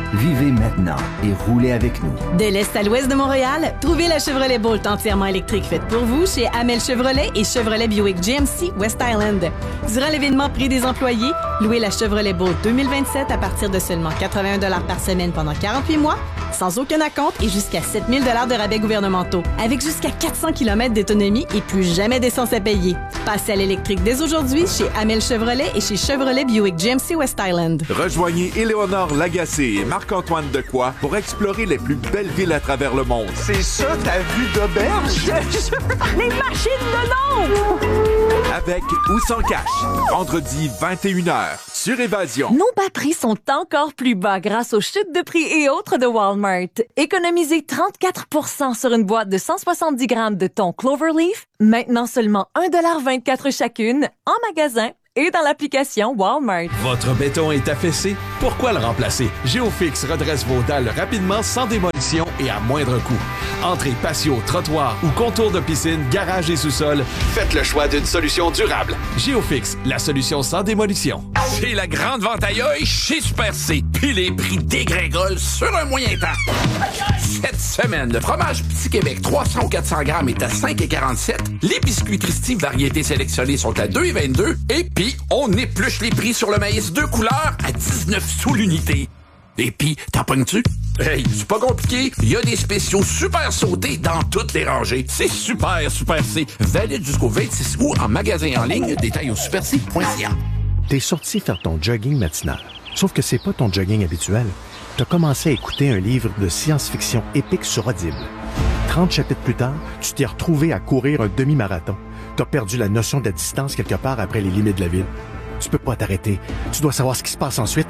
Vivez maintenant et roulez avec nous. De l'est à l'ouest de Montréal, trouvez la Chevrolet Bolt entièrement électrique faite pour vous chez Amel Chevrolet et Chevrolet Buick G M C West Island. Durant l'événement Prix des employés, louez la Chevrolet Bolt deux mille vingt-sept à partir de seulement quatre-vingt-un dollars par semaine pendant quarante-huit mois, sans aucun acompte et jusqu'à sept mille dollars de rabais gouvernementaux, avec jusqu'à quatre cents kilomètres d'autonomie et plus jamais d'essence à payer. Passez à l'électrique dès aujourd'hui chez Amel Chevrolet et chez Chevrolet Buick G M C West Island. Rejoignez Éléonore Lagacé et Marc-Antoine Decoy pour explorer les plus belles villes à travers le monde. C'est ça ta vue d'auberge? Les machines de l'ombre! Avec ou sans cash. Vendredi vingt et une heures sur Évasion. Nos bas prix sont encore plus bas grâce aux chutes de prix et autres de Walmart. Économisez trente-quatre pour cent sur une boîte de cent soixante-dix grammes de thon Cloverleaf, maintenant seulement un dollar vingt-quatre chacune, en magasin et dans l'application Walmart. Votre béton est affaissé? Pourquoi le remplacer? Géofix redresse vos dalles rapidement, sans démolition et à moindre coût. Entrée, patio, trottoir ou contour de piscine, garage et sous-sol, faites le choix d'une solution durable. Géofix, la solution sans démolition. C'est la grande vente à œil chez Super C. Puis les prix dégringolent sur un moyen temps. Cette semaine, le fromage Petit Québec trois cents ou quatre cents grammes est à cinq et quarante-sept. Les biscuits Christie variétés sélectionnées sont à deux et vingt-deux. Et puis, on épluche les prix sur le maïs deux couleurs à dix-neuf sous l'unité. Et puis, t'en pognes-tu? Hey, c'est pas compliqué. Il y a des spéciaux super sautés dans toutes les rangées. C'est super, Super C. Valide jusqu'au vingt-six août en magasin en ligne. Détail au super c point c a. T'es sorti faire ton jogging matinal. Sauf que c'est pas ton jogging habituel. T'as commencé à écouter un livre de science-fiction épique sur Audible. trente chapitres plus tard, tu t'es retrouvé à courir un demi-marathon. T'as perdu la notion de la distance quelque part après les limites de la ville. Tu peux pas t'arrêter. Tu dois savoir ce qui se passe ensuite.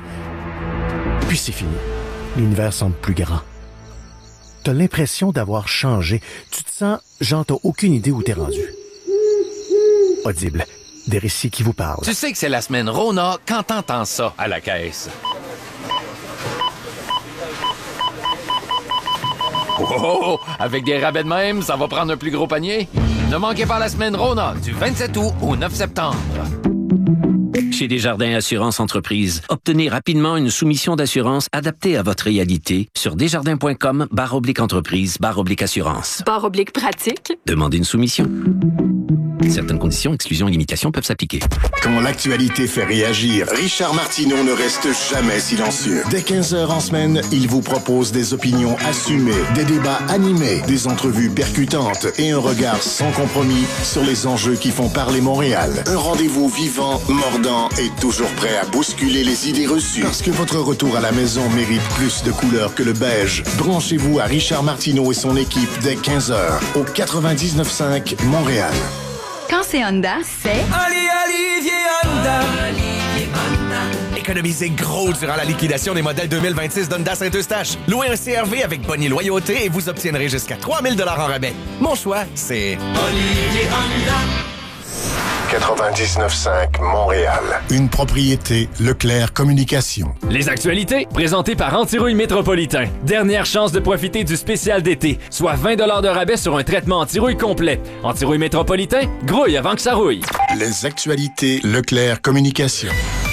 Puis c'est fini. L'univers semble plus grand. T'as l'impression d'avoir changé. Tu te sens genre t'as aucune idée où t'es rendu. Audible. Des récits qui vous parlent. Tu sais que c'est la semaine Rona quand t'entends ça à la caisse. Oh, oh, oh, avec des rabais de même, ça va prendre un plus gros panier. Ne manquez pas la semaine Rona du vingt-sept août au neuf septembre. Chez Desjardins Assurance Entreprise, obtenez rapidement une soumission d'assurance adaptée à votre réalité sur desjardins.com barre oblique entreprise barre oblique assurance. Barre oblique pratique. Demandez une soumission. Certaines conditions, exclusions et limitations peuvent s'appliquer. Quand l'actualité fait réagir, Richard Martineau ne reste jamais silencieux. Dès quinze heures en semaine, il vous propose des opinions assumées, des débats animés, des entrevues percutantes et un regard sans compromis sur les enjeux qui font parler Montréal. Un rendez-vous vivant, mordant et toujours prêt à bousculer les idées reçues. Parce que votre retour à la maison mérite plus de couleurs que le beige. Branchez-vous à Richard Martineau et son équipe dès quinze heures au quatre-vingt-dix-neuf cinq Montréal. Quand c'est Honda, c'est... Ali Olivier Honda. Olivier Honda. Économisez gros durant la liquidation des modèles deux mille vingt-six d'Honda Saint-Eustache. Louez un C R V avec bonne loyauté et vous obtiendrez jusqu'à trois mille dollars en rabais. Mon choix, c'est... Olivier Honda. quatre-vingt-dix-neuf cinq Montréal. Une propriété Leclerc Communication. Les actualités, présentées par Antirouille Métropolitain. Dernière chance de profiter du spécial d'été, soit vingt dollars de rabais sur un traitement anti-rouille complet. Antirouille Métropolitain, grouille avant que ça rouille. Les actualités Leclerc Communication.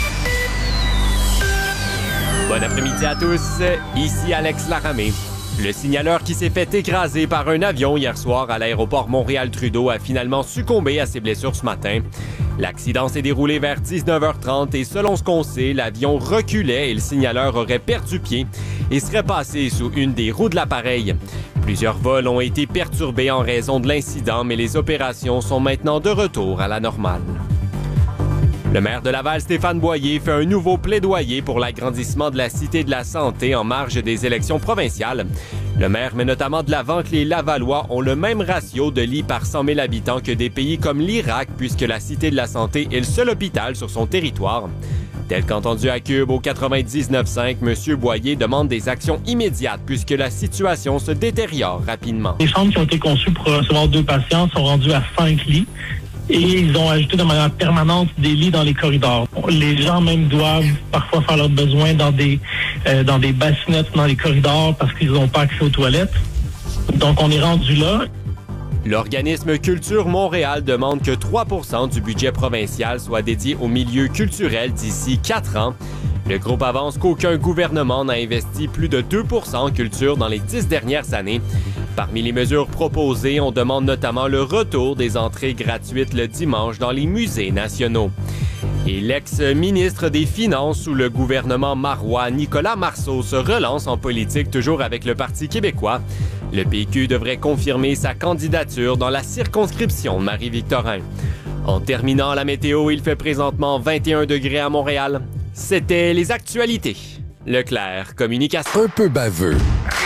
Bon après-midi à tous, ici Alex Laramé. Le signaleur qui s'est fait écraser par un avion hier soir à l'aéroport Montréal-Trudeau a finalement succombé à ses blessures ce matin. L'accident s'est déroulé vers dix-neuf heures trente et selon ce qu'on sait, l'avion reculait et le signaleur aurait perdu pied et serait passé sous une des roues de l'appareil. Plusieurs vols ont été perturbés en raison de l'incident, mais les opérations sont maintenant de retour à la normale. Le maire de Laval, Stéphane Boyer, fait un nouveau plaidoyer pour l'agrandissement de la Cité de la Santé en marge des élections provinciales. Le maire met notamment de l'avant que les Lavallois ont le même ratio de lits par cent mille habitants que des pays comme l'Irak, puisque la Cité de la Santé est le seul hôpital sur son territoire. Tel qu'entendu à Cube au quatre-vingt-dix-neuf cinq, M. Boyer demande des actions immédiates puisque la situation se détériore rapidement. Les chambres qui ont été conçues pour recevoir deux patients sont rendues à cinq lits. Et ils ont ajouté de manière permanente des lits dans les corridors. Les gens même doivent parfois faire leurs besoins dans des euh, dans des bassinettes dans les corridors parce qu'ils n'ont pas accès aux toilettes. Donc on est rendu là. L'organisme Culture Montréal demande que trois pour cent du budget provincial soit dédié au milieu culturel d'ici quatre ans. Le groupe avance qu'aucun gouvernement n'a investi plus de deux pour cent en culture dans les dix dernières années. Parmi les mesures proposées, on demande notamment le retour des entrées gratuites le dimanche dans les musées nationaux. Et l'ex-ministre des Finances sous le gouvernement marois, Nicolas Marceau, se relance en politique toujours avec le Parti québécois. Le P Q devrait confirmer sa candidature dans la circonscription de Marie-Victorin. En terminant la météo, il fait présentement vingt et un degrés à Montréal. C'était les actualités. Leclerc, communication. Un peu baveux.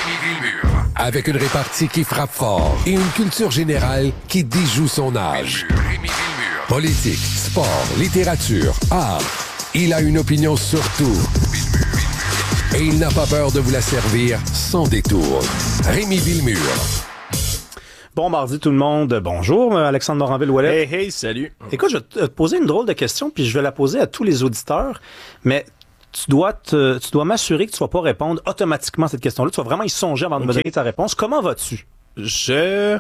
Avec une répartie qui frappe fort et une culture générale qui déjoue son âge. Politique, sport, littérature, art. Il a une opinion sur tout. Et il n'a pas peur de vous la servir sans détour. Rémi Villemur. Bon mardi tout le monde. Bonjour, Alexandre Moranville-Ouellet. Hey, hey, salut. Écoute, je vais te poser une drôle de question, puis je vais la poser à tous les auditeurs, mais tu dois te, tu dois m'assurer que tu ne vas pas répondre automatiquement à cette question-là. Tu vas vraiment y songer avant de okay. me donner ta réponse. Comment vas-tu? Je...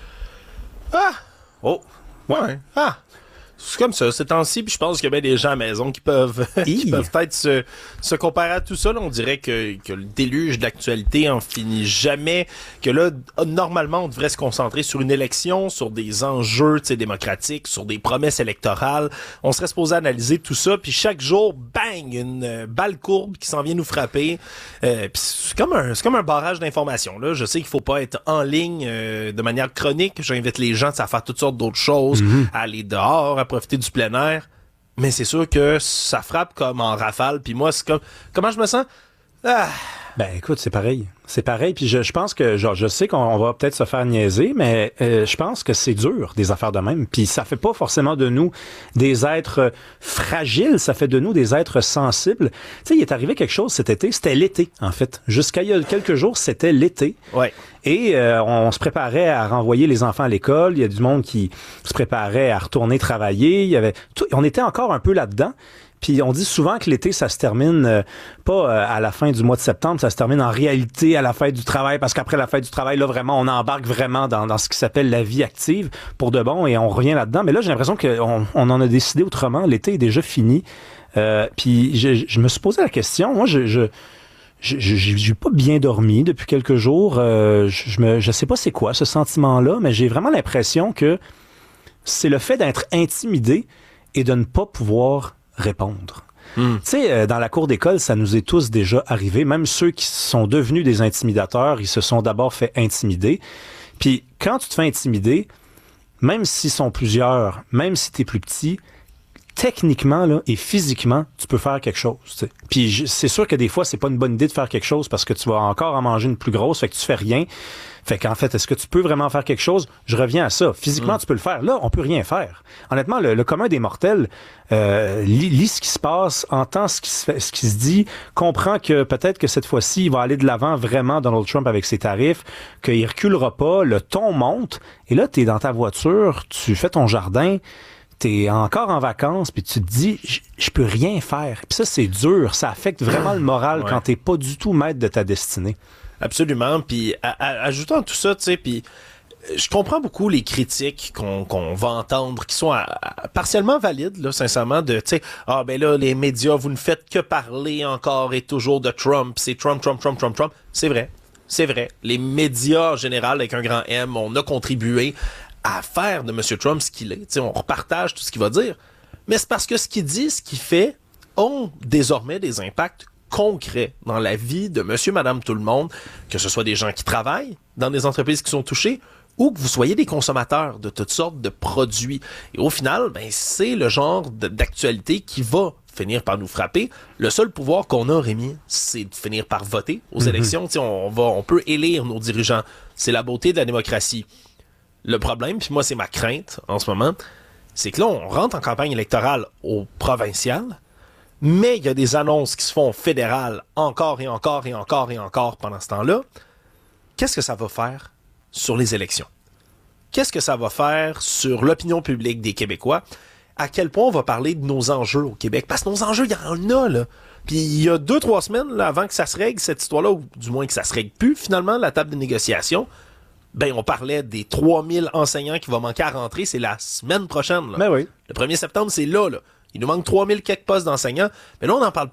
Ah! Oh! Ouais. ouais. Ah! C'est comme ça, ces temps-ci, puis je pense qu'il y a bien des gens à la maison qui peuvent, qui peuvent peut-être se, se comparer à tout ça. Là, on dirait que, que le déluge d'actualité en finit jamais, que là, normalement, on devrait se concentrer sur une élection, sur des enjeux démocratiques, sur des promesses électorales. On serait supposé analyser tout ça, puis chaque jour, bang, une balle courbe qui s'en vient nous frapper. Euh, puis c'est comme un, c'est comme un barrage d'informations. Là, je sais qu'il faut pas être en ligne euh, de manière chronique. J'invite les gens à faire toutes sortes d'autres choses, mm-hmm. à aller dehors, à profiter du plein air, mais c'est sûr que ça frappe comme en rafale, puis moi, c'est comme... Comment je me sens? Ah. Ben écoute, c'est pareil. C'est pareil, puis je, je pense que, genre, je sais qu'on va peut-être se faire niaiser, mais euh, je pense que c'est dur, des affaires de même, puis ça fait pas forcément de nous des êtres fragiles, ça fait de nous des êtres sensibles. Tu sais, il est arrivé quelque chose cet été, c'était l'été, en fait. Jusqu'à il y a quelques jours, c'était l'été. Ouais. Et euh, on se préparait à renvoyer les enfants à l'école, il y a du monde qui se préparait à retourner travailler, il y avait tout, on était encore un peu là-dedans. Puis on dit souvent que l'été, ça se termine euh, pas euh, à la fin du mois de septembre, ça se termine en réalité à la fête du travail, parce qu'après la fête du travail, là, vraiment, on embarque vraiment dans, dans ce qui s'appelle la vie active pour de bon, et on revient là-dedans. Mais là, j'ai l'impression qu'on on en a décidé autrement. L'été est déjà fini. Euh, puis je, je me suis posé la question. Moi, je... je Je, je, j'ai pas bien dormi depuis quelques jours. Euh, je, je me, je sais pas c'est quoi ce sentiment-là, mais j'ai vraiment l'impression que c'est le fait d'être intimidé et de ne pas pouvoir répondre. Mm. Tu sais, euh, dans la cour d'école, ça nous est tous déjà arrivé. Même ceux qui sont devenus des intimidateurs, ils se sont d'abord fait intimider. Puis quand tu te fais intimider, même s'ils sont plusieurs, même si t'es plus petit, techniquement là, et physiquement, tu peux faire quelque chose. T'sais. Puis je, c'est sûr que des fois, c'est pas une bonne idée de faire quelque chose parce que tu vas encore en manger une plus grosse, fait que tu fais rien. Fait qu'en fait, est-ce que tu peux vraiment faire quelque chose? Je reviens à ça. Physiquement, mmh. tu peux le faire. Là, on peut rien faire. Honnêtement, le, le commun des mortels euh, lit, lit ce qui se passe, entend ce qui se fait, ce qui se dit, comprend que peut-être que cette fois-ci, il va aller de l'avant vraiment, Donald Trump, avec ses tarifs, qu'il reculera pas, le ton monte. Et là, t'es dans ta voiture, tu fais ton jardin, t'es encore en vacances, puis tu te dis, je peux rien faire. Puis ça, c'est dur. Ça affecte vraiment le moral ouais. quand t'es pas du tout maître de ta destinée. Absolument. Puis à, à, ajoutant tout ça, tu sais, puis je comprends beaucoup les critiques qu'on, qu'on va entendre, qui sont à, à, partiellement valides, là, sincèrement, de, tu sais, ah ben là, les médias, vous ne faites que parler encore et toujours de Trump. C'est Trump, Trump, Trump, Trump, Trump. C'est vrai. C'est vrai. Les médias en général, avec un grand M, on a contribué à faire de M. Trump ce qu'il est. T'sais, on repartage tout ce qu'il va dire. Mais c'est parce que ce qu'il dit, ce qu'il fait, ont désormais des impacts concrets dans la vie de monsieur, madame, tout le monde, que ce soit des gens qui travaillent dans des entreprises qui sont touchées ou que vous soyez des consommateurs de toutes sortes de produits. Et au final, ben, c'est le genre de, d'actualité qui va finir par nous frapper. Le seul pouvoir qu'on a, Rémi, c'est de finir par voter aux mm-hmm. élections. T'sais, on, va, on peut élire nos dirigeants. C'est la beauté de la démocratie. Le problème, puis moi, c'est ma crainte en ce moment, c'est que là, on rentre en campagne électorale au provincial, mais il y a des annonces qui se font fédérales encore et encore et encore et encore pendant ce temps-là. Qu'est-ce que ça va faire sur les élections? Qu'est-ce que ça va faire sur l'opinion publique des Québécois? À quel point on va parler de nos enjeux au Québec? Parce que nos enjeux, il y en a, là. Puis il y a deux, trois semaines, là, avant que ça se règle, cette histoire-là, ou du moins que ça se règle plus, finalement, la table de négociation, ben, on parlait des trois mille enseignants qui vont manquer à rentrer. C'est la semaine prochaine. Là. Ben oui. Le premier septembre, c'est là, là. Il nous manque trois mille quelques postes d'enseignants. Mais là, on n'en parle plus.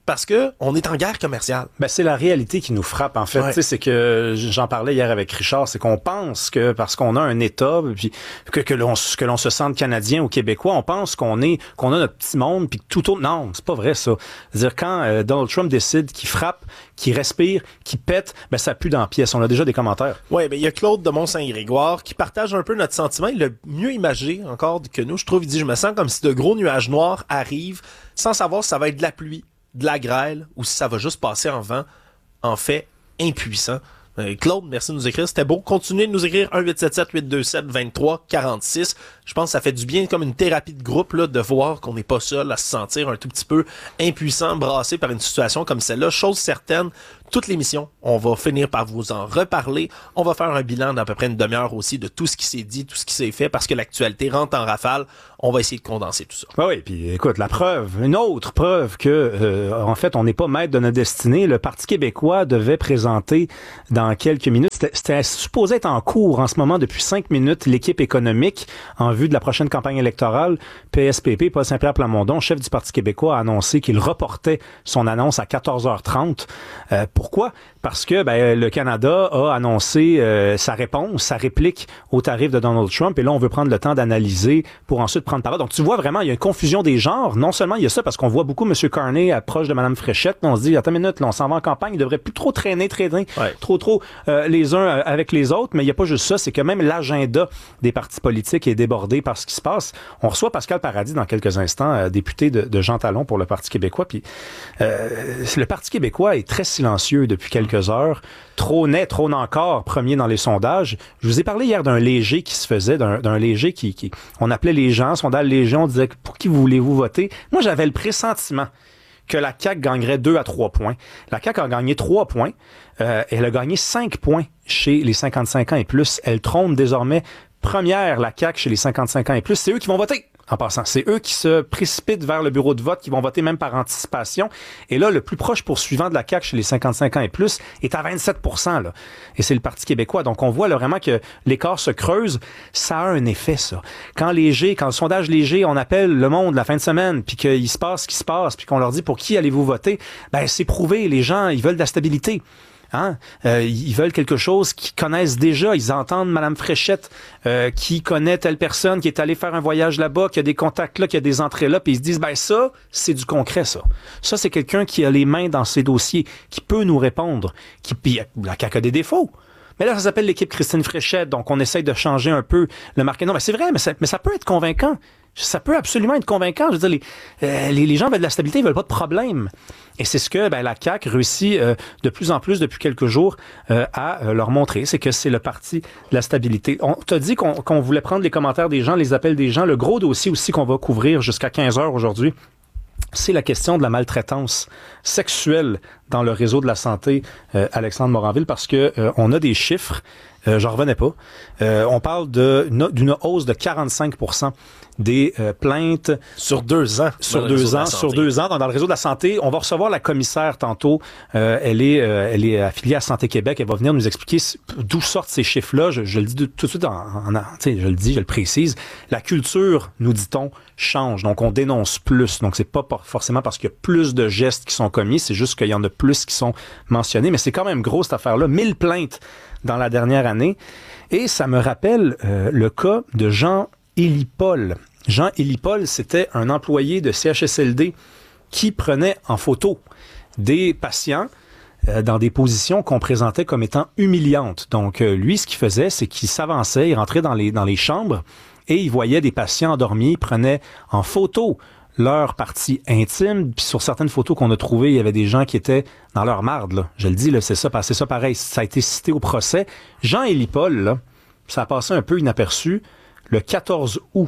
parce que on est en guerre commerciale. Ben, c'est la réalité qui nous frappe, en fait. Ouais. Tu sais, c'est que, j'en parlais hier avec Richard, c'est qu'on pense que parce qu'on a un État, puis que, que l'on, que l'on se sente Canadien ou Québécois, on pense qu'on est, qu'on a notre petit monde, puis tout autre. Non, c'est pas vrai, ça. C'est-à-dire, quand euh, Donald Trump décide qu'il frappe, qu'il respire, qu'il pète, ben, ça pue dans la pièce. On a déjà des commentaires. Oui, ben, il y a Claude de Mont-Saint-Grégoire qui partage un peu notre sentiment. Il l'a mieux imagé encore que nous. Je trouve, il dit, je me sens comme si de gros nuages noirs arrivent sans savoir si ça va être de la pluie, de la grêle ou si ça va juste passer en vent. En fait, impuissant. Euh, Claude, merci de nous écrire. C'était beau. Continuez de nous écrire un huit sept sept huit deux sept deux trois quatre six. Je pense que ça fait du bien, comme une thérapie de groupe, là, de voir qu'on n'est pas seul à se sentir un tout petit peu impuissant, brassé par une situation comme celle-là. Chose certaine, toute l'émission, on va finir par vous en reparler. On va faire un bilan d'à peu près une demi-heure aussi de tout ce qui s'est dit, tout ce qui s'est fait, parce que l'actualité rentre en rafale. On va essayer de condenser tout ça. Ah oui, puis écoute, la preuve, une autre preuve que, euh, en fait, on n'est pas maître de notre destinée. Le Parti québécois devait présenter dans quelques minutes, c'était, c'était supposé être en cours en ce moment depuis cinq minutes, l'équipe économique en vue de la prochaine campagne électorale. P S P P, Paul Saint-Pierre Plamondon, chef du Parti québécois, a annoncé qu'il reportait son annonce à quatorze heures trente. Euh, pourquoi? Parce que ben, le Canada a annoncé euh, sa réponse, sa réplique au tarif de Donald Trump, et là, on veut prendre le temps d'analyser pour ensuite prendre parole. Donc, tu vois vraiment, il y a une confusion des genres. Non seulement il y a ça, parce qu'on voit beaucoup M. Carney approche de Mme Fréchette, on se dit, attends une minute, là, on s'en va en campagne, il devrait plus trop traîner, traîner, ouais. trop, trop euh, les uns avec les autres, mais il n'y a pas juste ça, c'est que même l'agenda des partis politiques est débordé par ce qui se passe. On reçoit Pascal Paradis dans quelques instants, euh, député de, de Jean Talon pour le Parti québécois, puis euh, le Parti québécois est très silencieux depuis quelques heures, trônait, trône encore premier dans les sondages. Je vous ai parlé hier d'un léger qui se faisait, d'un, d'un léger qui, qui, on appelait les gens, sondage léger, on disait, pour qui voulez-vous voter? Moi, j'avais le pressentiment que la C A Q gagnerait deux à trois points. La C A Q a gagné trois points. Euh, elle a gagné cinq points chez les cinquante-cinq ans et plus. Elle trône désormais première, la C A Q, chez les cinquante-cinq ans et plus. C'est eux qui vont voter. En passant, c'est eux qui se précipitent vers le bureau de vote, qui vont voter même par anticipation. Et là, le plus proche poursuivant de la C A Q chez les cinquante-cinq ans et plus est à vingt-sept pour cent. Là. Et c'est le Parti québécois. Donc, on voit là, vraiment que l'écart se creuse. Ça a un effet, ça. Quand léger, quand le sondage léger, on appelle le monde la fin de semaine, puis qu'il se passe ce qui se passe, puis qu'on leur dit pour qui allez-vous voter, ben c'est prouvé. Les gens, ils veulent de la stabilité. Hein? Euh, ils veulent quelque chose qu'ils connaissent déjà. Ils entendent Mme Fréchette euh, qui connaît telle personne, qui est allée faire un voyage là-bas, qui a des contacts là, qui a des entrées là, puis ils se disent, ben ça, c'est du concret, ça. Ça, c'est quelqu'un qui a les mains dans ses dossiers, qui peut nous répondre, qui puis la C A Q a des défauts. Mais là, ça s'appelle l'équipe Christine Fréchette, donc on essaye de changer un peu le marqué. Non, mais c'est vrai, mais ça, mais ça peut être convaincant. Ça peut absolument être convaincant. Je veux dire, les, euh, les, les gens veulent de la stabilité, ils veulent pas de problème. Et c'est ce que ben, la C A Q réussit euh, de plus en plus depuis quelques jours euh, à euh, leur montrer, c'est que c'est le parti de la stabilité. On t'a dit qu'on, qu'on voulait prendre les commentaires des gens, les appels des gens. Le gros dossier aussi qu'on va couvrir jusqu'à quinze heures aujourd'hui, c'est la question de la maltraitance sexuelle dans le réseau de la santé, euh, Alexandre Moranville, parce que euh, on a des chiffres, euh, j'en revenais pas. Euh, on parle de, d'une hausse de quarante-cinq pour cent des euh, plaintes sur deux ans, sur deux ans, sur deux ans dans, dans le réseau de la santé. On va recevoir la commissaire tantôt. Euh, elle est, euh, elle est affiliée à Santé Québec. Elle va venir nous expliquer d'où sortent ces chiffres-là. Je, je le dis tout de suite, en, en, en, je le dis, je le précise. La culture, nous dit-on, change. Donc on dénonce plus. Donc c'est pas forcément parce qu'il y a plus de gestes qui sont commis, c'est juste qu'il y en a plus qui sont mentionnés. Mais c'est quand même gros cette affaire-là. mille plaintes dans la dernière année. Et ça me rappelle euh, le cas de Jean Élie Paul. Jean Élie Paul, c'était un employé de C H S L D qui prenait en photo des patients euh, dans des positions qu'on présentait comme étant humiliantes. Donc, euh, lui, ce qu'il faisait, c'est qu'il s'avançait, il rentrait dans les, dans les chambres et il voyait des patients endormis, il prenait en photo leur partie intime. Puis sur certaines photos qu'on a trouvées, il y avait des gens qui étaient dans leur marde. Là. Je le dis, là, c'est ça, c'est ça pareil. Ça a été cité au procès. Jean Élie Paul, là, ça a passé un peu inaperçu. Le quatorze août,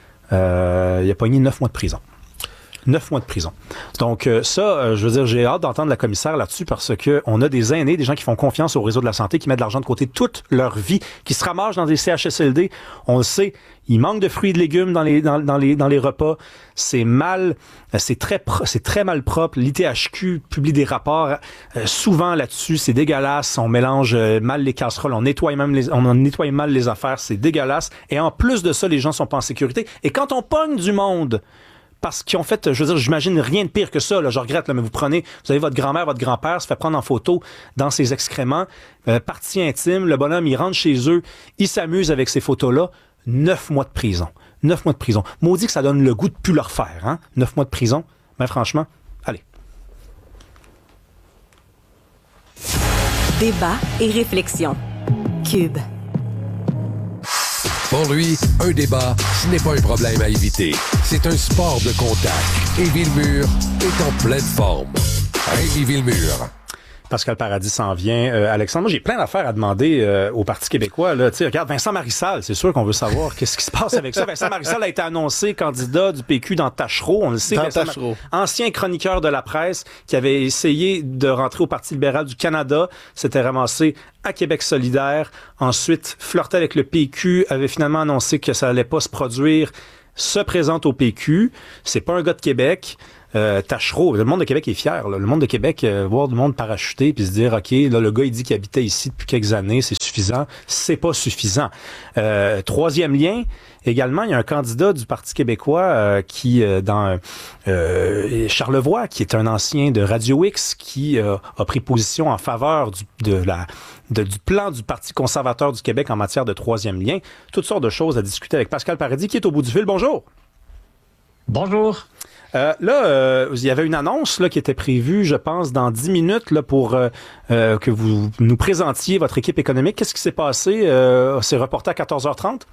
euh, il a pogné neuf mois de prison. Neuf mois de prison. Donc euh, ça, euh, je veux dire, j'ai hâte d'entendre la commissaire là-dessus parce que on a des aînés, des gens qui font confiance au réseau de la santé, qui mettent de l'argent de côté toute leur vie, qui se ramassent dans des C H S L D. On le sait, il manque de fruits et de légumes dans les dans, dans les dans les repas. C'est mal, c'est très pro, c'est très mal propre. L'I T H Q publie des rapports euh, souvent là-dessus. C'est dégueulasse. On mélange euh, mal les casseroles, on nettoie même les, on nettoie mal les affaires. C'est dégueulasse. Et en plus de ça, les gens sont pas en sécurité. Et quand on pogne du monde parce qu'ils ont fait, je veux dire, j'imagine rien de pire que ça, là, je regrette, là, mais vous prenez, vous avez votre grand-mère, votre grand-père se fait prendre en photo dans ses excréments, euh, partie intime, le bonhomme, il rentre chez eux, il s'amuse avec ces photos-là, neuf mois de prison. Neuf mois de prison. Maudit que ça donne le goût de plus le refaire, hein? Neuf mois de prison, mais franchement, allez. Débat et réflexion. Cube. Pour lui, un débat, ce n'est pas un problème à éviter. C'est un sport de contact. Et Villemur est en pleine forme. Rémi Villemur. Pascal Paradis s'en vient. Euh, Alexandre, moi, j'ai plein d'affaires à demander euh, au Parti québécois. Là. T'sais, regarde, Vincent Marissal, c'est sûr qu'on veut savoir qu'est-ce qui se passe avec ça. Vincent Marissal a été annoncé candidat du P Q dans Tachereau. On le sait. Dans Vincent, Tachereau. Ancien chroniqueur de la presse qui avait essayé de rentrer au Parti libéral du Canada, s'était ramassé à Québec solidaire. Ensuite, flirtait avec le P Q, avait finalement annoncé que ça allait pas se produire. Se présente au P Q. C'est pas un gars de Québec. Euh, Tachereau, le monde de Québec est fier. Là. Le monde de Québec, euh, voir du monde parachuter puis se dire, OK, là, le gars, il dit qu'il habitait ici depuis quelques années, c'est suffisant. C'est pas suffisant. Euh, troisième lien, également, il y a un candidat du Parti québécois euh, qui, euh, dans euh, Charlevoix, qui est un ancien de Radio X, qui euh, a pris position en faveur du, de la, de, du plan du Parti conservateur du Québec en matière de troisième lien. Toutes sortes de choses à discuter avec Pascal Paradis, qui est au bout du fil. Bonjour. Bonjour. Euh, là, euh, il y avait une annonce là qui était prévue, je pense, dans dix minutes là pour euh, euh, que vous nous présentiez votre équipe économique. Qu'est-ce qui s'est passé? Euh, c'est reporté à quatorze heures trente?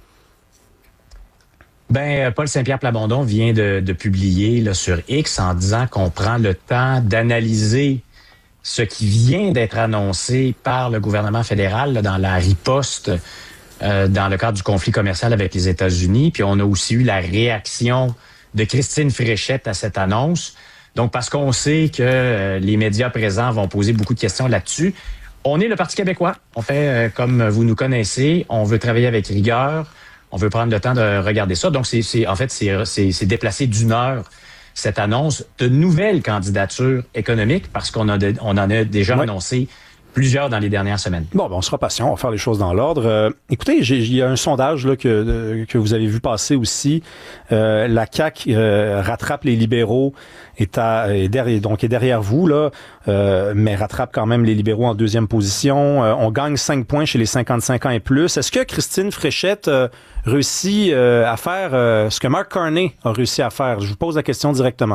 Ben, Paul Saint-Pierre Plamondon vient de, de publier là, sur X en disant qu'on prend le temps d'analyser ce qui vient d'être annoncé par le gouvernement fédéral là, dans la riposte euh, dans le cadre du conflit commercial avec les États-Unis. Puis on a aussi eu la réaction de Christine Fréchette à cette annonce. Donc, parce qu'on sait que euh, les médias présents vont poser beaucoup de questions là-dessus, on est le Parti québécois. On fait euh, comme vous nous connaissez. On veut travailler avec rigueur. On veut prendre le temps de regarder ça. Donc, c'est, c'est en fait, c'est, c'est, c'est déplacé d'une heure cette annonce de nouvelles candidatures économiques parce qu'on a de, on en a déjà ouais. annoncé plusieurs dans les dernières semaines. Bon, ben on sera patient, on va faire les choses dans l'ordre. Euh, écoutez, il y a un sondage là, que, de, que vous avez vu passer aussi. Euh, la C A Q euh, rattrape les libéraux, est, à, est, derrière, donc est derrière vous, là, euh, mais rattrape quand même les libéraux en deuxième position. Euh, on gagne cinq points chez les cinquante-cinq ans et plus. Est-ce que Christine Fréchette euh, réussit euh, à faire euh, ce que Mark Carney a réussi à faire? Je vous pose la question directement.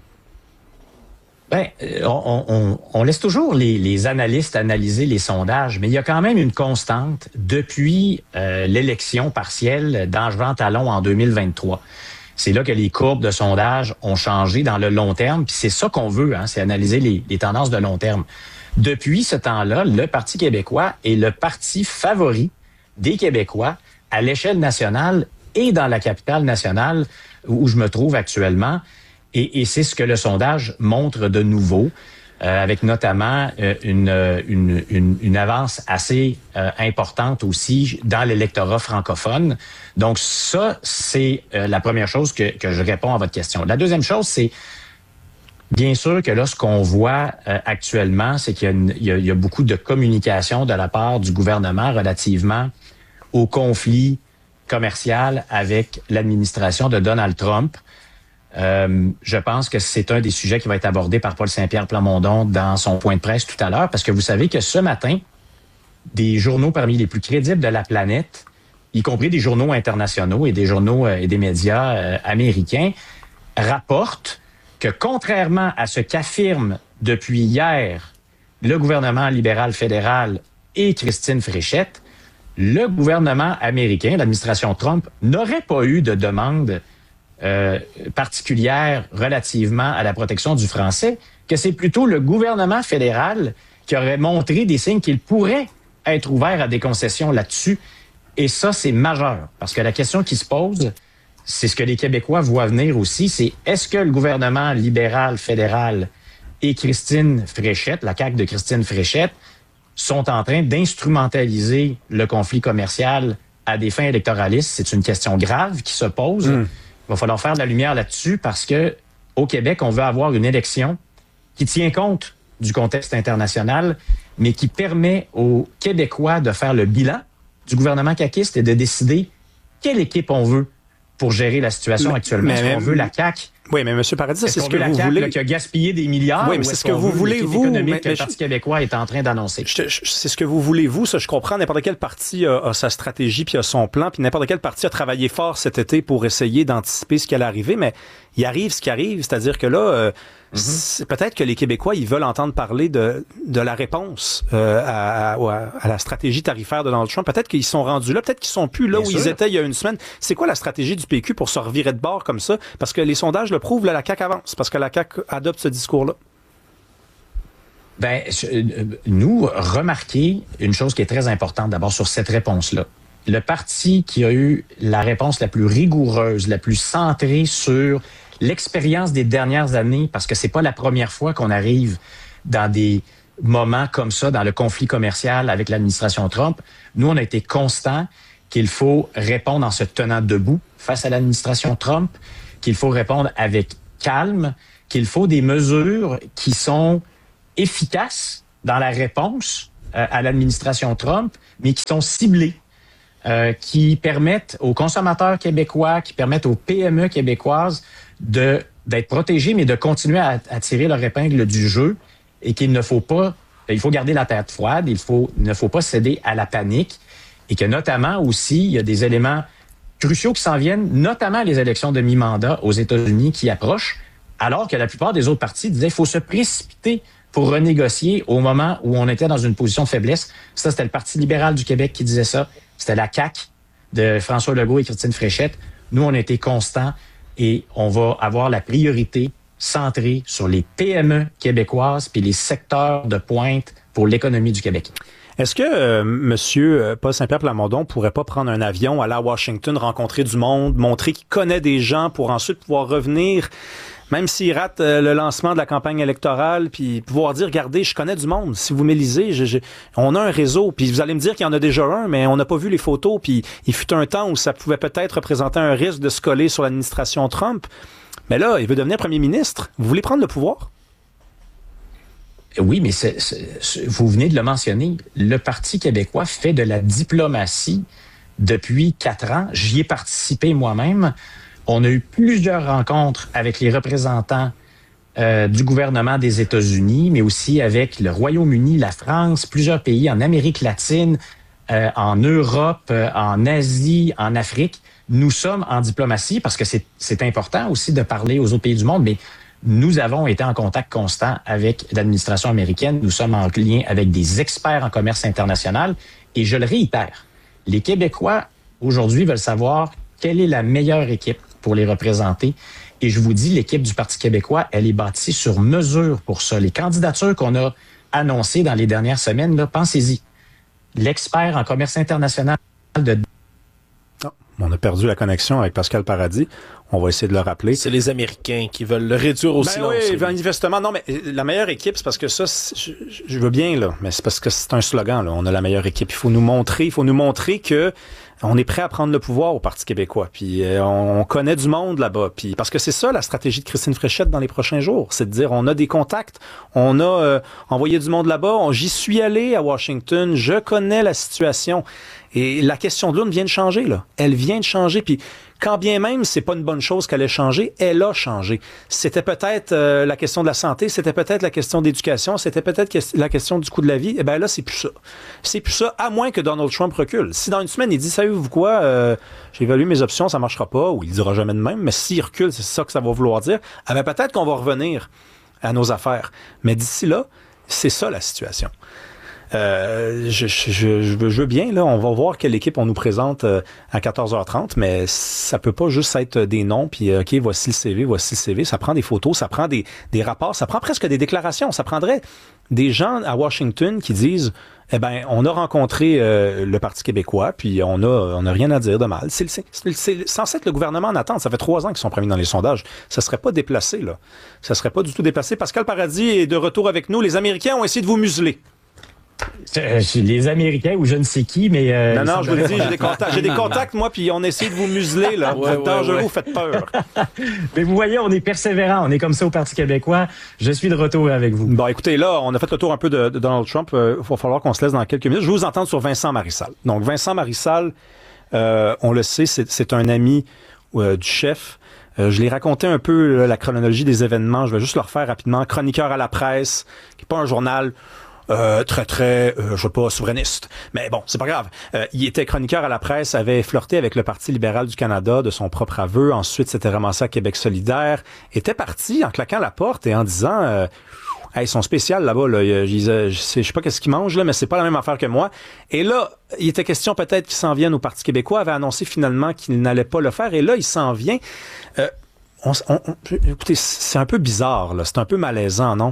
Ben, on, on, on laisse toujours les, les analystes analyser les sondages, mais il y a quand même une constante depuis euh, l'élection partielle d'Ange-Talon en deux mille vingt-trois. C'est là que les courbes de sondage ont changé dans le long terme, puis c'est ça qu'on veut, hein, c'est analyser les, les tendances de long terme. Depuis ce temps-là, le Parti québécois est le parti favori des Québécois à l'échelle nationale et dans la capitale nationale où je me trouve actuellement. Et, et c'est ce que le sondage montre de nouveau, euh, avec notamment euh, une, une, une, une avance assez euh, importante aussi dans l'électorat francophone. Donc ça, c'est euh, la première chose que, que je réponds à votre question. La deuxième chose, c'est bien sûr que là, ce qu'on voit euh, actuellement, c'est qu'il y a, une, il y a, il y a beaucoup de communication de la part du gouvernement relativement au conflit commercial avec l'administration de Donald Trump. Euh, je pense que c'est un des sujets qui va être abordé par Paul Saint-Pierre Plamondon dans son point de presse tout à l'heure, parce que vous savez que ce matin, des journaux parmi les plus crédibles de la planète, y compris des journaux internationaux et des journaux euh, et des médias euh, américains, rapportent que contrairement à ce qu'affirment depuis hier le gouvernement libéral fédéral et Christine Fréchette, le gouvernement américain, l'administration Trump, n'aurait pas eu de demande Euh, particulière relativement à la protection du français, que c'est plutôt le gouvernement fédéral qui aurait montré des signes qu'il pourrait être ouvert à des concessions là-dessus. Et ça, c'est majeur. Parce que la question qui se pose, c'est ce que les Québécois voient venir aussi, c'est est-ce que le gouvernement libéral fédéral et Christine Fréchette, la C A Q de Christine Fréchette, sont en train d'instrumentaliser le conflit commercial à des fins électoralistes? C'est une question grave qui se pose. Mmh. Il va falloir faire de la lumière là-dessus parce que au Québec, on veut avoir une élection qui tient compte du contexte international, mais qui permet aux Québécois de faire le bilan du gouvernement caquiste et de décider quelle équipe on veut pour gérer la situation mais, actuellement. Est-ce qu'on veut la C A Q Oui, mais M. Paradis, c'est ce que vous C A Q, voulez. Là, qui a gaspillé des milliards. Oui, mais c'est ce que vous voulez, vous. économique Mais, que mais le Parti je... québécois est en train d'annoncer. Je, je, c'est ce que vous voulez, vous. Ça, je comprends. N'importe quel parti a, a sa stratégie puis a son plan. Puis n'importe quel parti a travaillé fort cet été pour essayer d'anticiper ce qui allait arriver. Mais il arrive ce qui arrive. C'est-à-dire que là, euh, mm-hmm. peut-être que les Québécois, ils veulent entendre parler de, de la réponse euh, à, à, à la stratégie tarifaire de Donald Trump. Peut-être qu'ils sont rendus là. Peut-être qu'ils sont plus là Bien où sûr. Ils étaient il y a une semaine. C'est quoi la stratégie du P Q pour se revirer de bord comme ça? Parce que les sondages le prouvent, là, la C A Q avance. Parce que la C A Q adopte ce discours-là. Ben, nous, remarquez une chose qui est très importante d'abord sur cette réponse-là. Le parti qui a eu la réponse la plus rigoureuse, la plus centrée sur l'expérience des dernières années, parce que c'est pas la première fois qu'on arrive dans des moments comme ça, dans le conflit commercial avec l'administration Trump. Nous, on a été constant qu'il faut répondre en se tenant debout face à l'administration Trump, qu'il faut répondre avec calme, qu'il faut des mesures qui sont efficaces dans la réponse euh, à l'administration Trump, mais qui sont ciblées, euh, qui permettent aux consommateurs québécois, qui permettent aux P M E québécoises de d'être protégés, mais de continuer à, à tirer leur épingle du jeu et qu'il ne faut pas, il faut garder la tête froide, il faut, il ne faut pas céder à la panique et que notamment aussi, il y a des éléments cruciaux qui s'en viennent, notamment les élections de mi-mandat aux États-Unis qui approchent, alors que la plupart des autres partis disaient qu'il faut se précipiter pour renégocier au moment où on était dans une position de faiblesse. Ça, c'était le Parti libéral du Québec qui disait ça. C'était la C A Q de François Legault et Christine Fréchette. Nous, on a été constants et on va avoir la priorité centrée sur les P M E québécoises puis les secteurs de pointe pour l'économie du Québec. Est-ce que euh, Monsieur Paul Saint-Pierre Plamondon pourrait pas prendre un avion, aller à Washington, rencontrer du monde, montrer qu'il connaît des gens pour ensuite pouvoir revenir, même s'il rate euh, le lancement de la campagne électorale, puis pouvoir dire, regardez, je connais du monde. Si vous m'élisez, je, je, on a un réseau. Puis vous allez me dire qu'il y en a déjà un, mais on n'a pas vu les photos. Puis il fut un temps où ça pouvait peut-être représenter un risque de se coller sur l'administration Trump. Mais là, il veut devenir premier ministre. Vous voulez prendre le pouvoir? Oui, mais c'est, c'est, vous venez de le mentionner. Le Parti québécois fait de la diplomatie depuis quatre ans. J'y ai participé moi-même. On a eu plusieurs rencontres avec les représentants euh, du gouvernement des États-Unis, mais aussi avec le Royaume-Uni, la France, plusieurs pays en Amérique latine, euh, en Europe, euh, en Asie, en Afrique. Nous sommes en diplomatie parce que c'est, c'est important aussi de parler aux autres pays du monde, mais nous avons été en contact constant avec l'administration américaine. Nous sommes en lien avec des experts en commerce international. Et je le réitère, les Québécois, aujourd'hui, veulent savoir quelle est la meilleure équipe pour les représenter. Et je vous dis, l'équipe du Parti québécois, elle est bâtie sur mesure pour ça. Les candidatures qu'on a annoncées dans les dernières semaines, là, pensez-y. L'expert en commerce international de... Oh, on a perdu la connexion avec Pascal Paradis. On va essayer de le rappeler. C'est les Américains qui veulent le réduire au ben silence. Oui, manifestement. Non, mais la meilleure équipe, c'est parce que ça, je, je veux bien, là, mais c'est parce que c'est un slogan, là. On a la meilleure équipe. Il faut nous montrer, il faut nous montrer que on est prêt à prendre le pouvoir au Parti québécois. Puis euh, on connaît du monde là-bas. Puis parce que c'est ça la stratégie de Christine Fréchette dans les prochains jours, c'est de dire on a des contacts, on a euh, envoyé du monde là-bas. On, j'y suis allé à Washington, je connais la situation. Et la question de l'U N vient de changer là. Elle vient de changer. Puis quand bien même c'est pas une bonne chose qu'elle ait changé, elle a changé. C'était peut-être euh, la question de la santé, c'était peut-être la question d'éducation, c'était peut-être que- la question du coût de la vie. Eh ben là, c'est plus ça. C'est plus ça, à moins que Donald Trump recule. Si dans une semaine, il dit, savez-vous quoi, euh, j'ai évalué mes options, ça marchera pas, ou il dira jamais de même, mais s'il recule, c'est ça que ça va vouloir dire. Eh ben peut-être qu'on va revenir à nos affaires. Mais d'ici là, c'est ça la situation. Euh, je, je, je, je, veux, je veux bien, là, on va voir quelle équipe on nous présente euh, à quatorze heures trente, mais ça peut pas juste être des noms, puis euh, OK, voici le C V, voici le C V. Ça prend des photos, ça prend des, des rapports, ça prend presque des déclarations. Ça prendrait des gens à Washington qui disent, eh ben, on a rencontré euh, le Parti québécois, puis on a, on a rien à dire de mal. C'est, c'est, c'est, c'est censé être le gouvernement en attente. Ça fait trois ans qu'ils sont premiers dans les sondages. Ça serait pas déplacé, là. Ça serait pas du tout déplacé. Pascal Paradis est de retour avec nous. Les Américains ont essayé de vous museler. Euh, les Américains ou je ne sais qui, mais... Euh, non, non, je vous le dis, j'ai des contacts, j'ai des contacts moi, puis on essaie de vous museler, là. Vous Ouais, êtes ouais, dangereux, ouais. vous faites peur. Mais vous voyez, on est persévérant, on est comme ça au Parti québécois. Je suis de retour avec vous. Bon, écoutez, là, on a fait le tour un peu de, de Donald Trump. Il euh, va falloir qu'on se laisse dans quelques minutes. Je veux vous entendre sur Vincent Marissal. Donc, Vincent Marissal, euh, on le sait, c'est, c'est un ami euh, du chef. Euh, je l'ai raconté un peu là, la chronologie des événements. Je vais juste le refaire rapidement. Chroniqueur à la presse, qui n'est pas un journal euh, très, très, euh, je sais pas, souverainiste. Mais bon, c'est pas grave. Euh, il était chroniqueur à la presse, avait flirté avec le Parti libéral du Canada de son propre aveu. Ensuite, s'était ramassé à Québec solidaire. Était parti en claquant la porte et en disant... Euh, Hey, ils sont spéciaux là-bas, là. Je, je, je sais pas qu'est-ce qu'ils mangent, là, mais c'est pas la même affaire que moi. Et là, il était question peut-être qu'ils s'en viennent au Parti québécois, avait annoncé finalement qu'il n'allait pas le faire. Et là, il s'en vient. Euh, on, on, on, écoutez, c'est un peu bizarre, là. C'est un peu malaisant, non?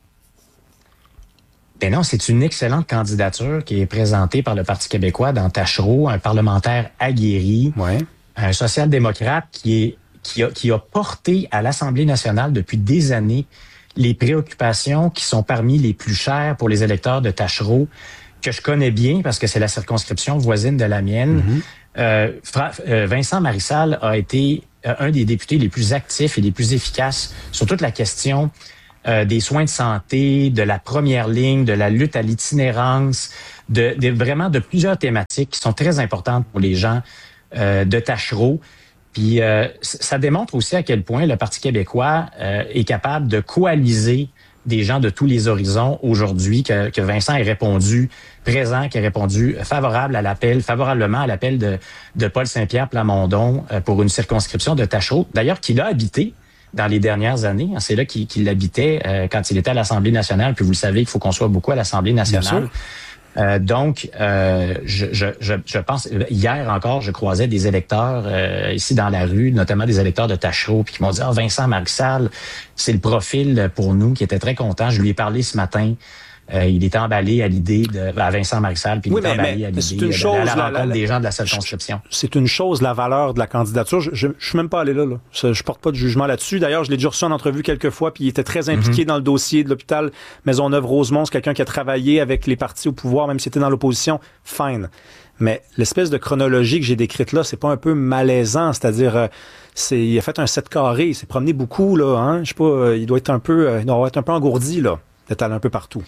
Ben non, c'est une excellente candidature qui est présentée par le Parti québécois dans Taschereau, un parlementaire aguerri, ouais. un social-démocrate qui est qui a, qui a porté à l'Assemblée nationale depuis des années les préoccupations qui sont parmi les plus chères pour les électeurs de Taschereau, que je connais bien parce que c'est la circonscription voisine de la mienne. Mm-hmm. Euh, Fra- euh, Vincent Marissal a été euh, un des députés les plus actifs et les plus efficaces sur toute la question euh, des soins de santé, de la première ligne, de la lutte à l'itinérance, de, de vraiment de plusieurs thématiques qui sont très importantes pour les gens euh, de Taschereau. Puis euh, ça démontre aussi à quel point le Parti québécois euh, est capable de coaliser des gens de tous les horizons aujourd'hui, que, que Vincent ait répondu présent, qui a répondu favorable à l'appel, favorablement à l'appel de, de Paul Saint-Pierre Plamondon euh, pour une circonscription de Taschereau, d'ailleurs qu'il a habité dans les dernières années. C'est là qu'il, qu'il habitait euh, quand il était à l'Assemblée nationale, puis vous le savez qu'il faut qu'on soit beaucoup à l'Assemblée nationale. Euh, donc, euh, je, je, je, je pense, hier encore, je croisais des électeurs euh, ici dans la rue, notamment des électeurs de Taschereau, puis qui m'ont dit « Ah, Vincent Marissal, c'est le profil pour nous » qui était très content. Je lui ai parlé ce matin. Euh, il était emballé à l'idée de à Vincent Marissal, puis il oui, était mais, emballé mais, à l'idée c'est une de, chose, à la rencontre la, la, des gens de la circonscription. C'est une chose, la valeur de la candidature. Je, je, je suis même pas allé là, là. Je, je porte pas de jugement là-dessus. D'ailleurs, je l'ai déjà reçu en entrevue quelques fois, puis il était très impliqué mm-hmm. dans le dossier de l'hôpital Maisonneuve-Rosemont. C'est quelqu'un qui a travaillé avec les partis au pouvoir, même s'il était dans l'opposition. Fine. Mais l'espèce de chronologie que j'ai décrite là, c'est pas un peu malaisant, c'est-à-dire, euh, c'est, il a fait un sept carré, il s'est promené beaucoup, là, hein. Je sais pas, euh, il doit être un peu, euh, il doit être un peu engourdi, là, d'être allé un peu partout.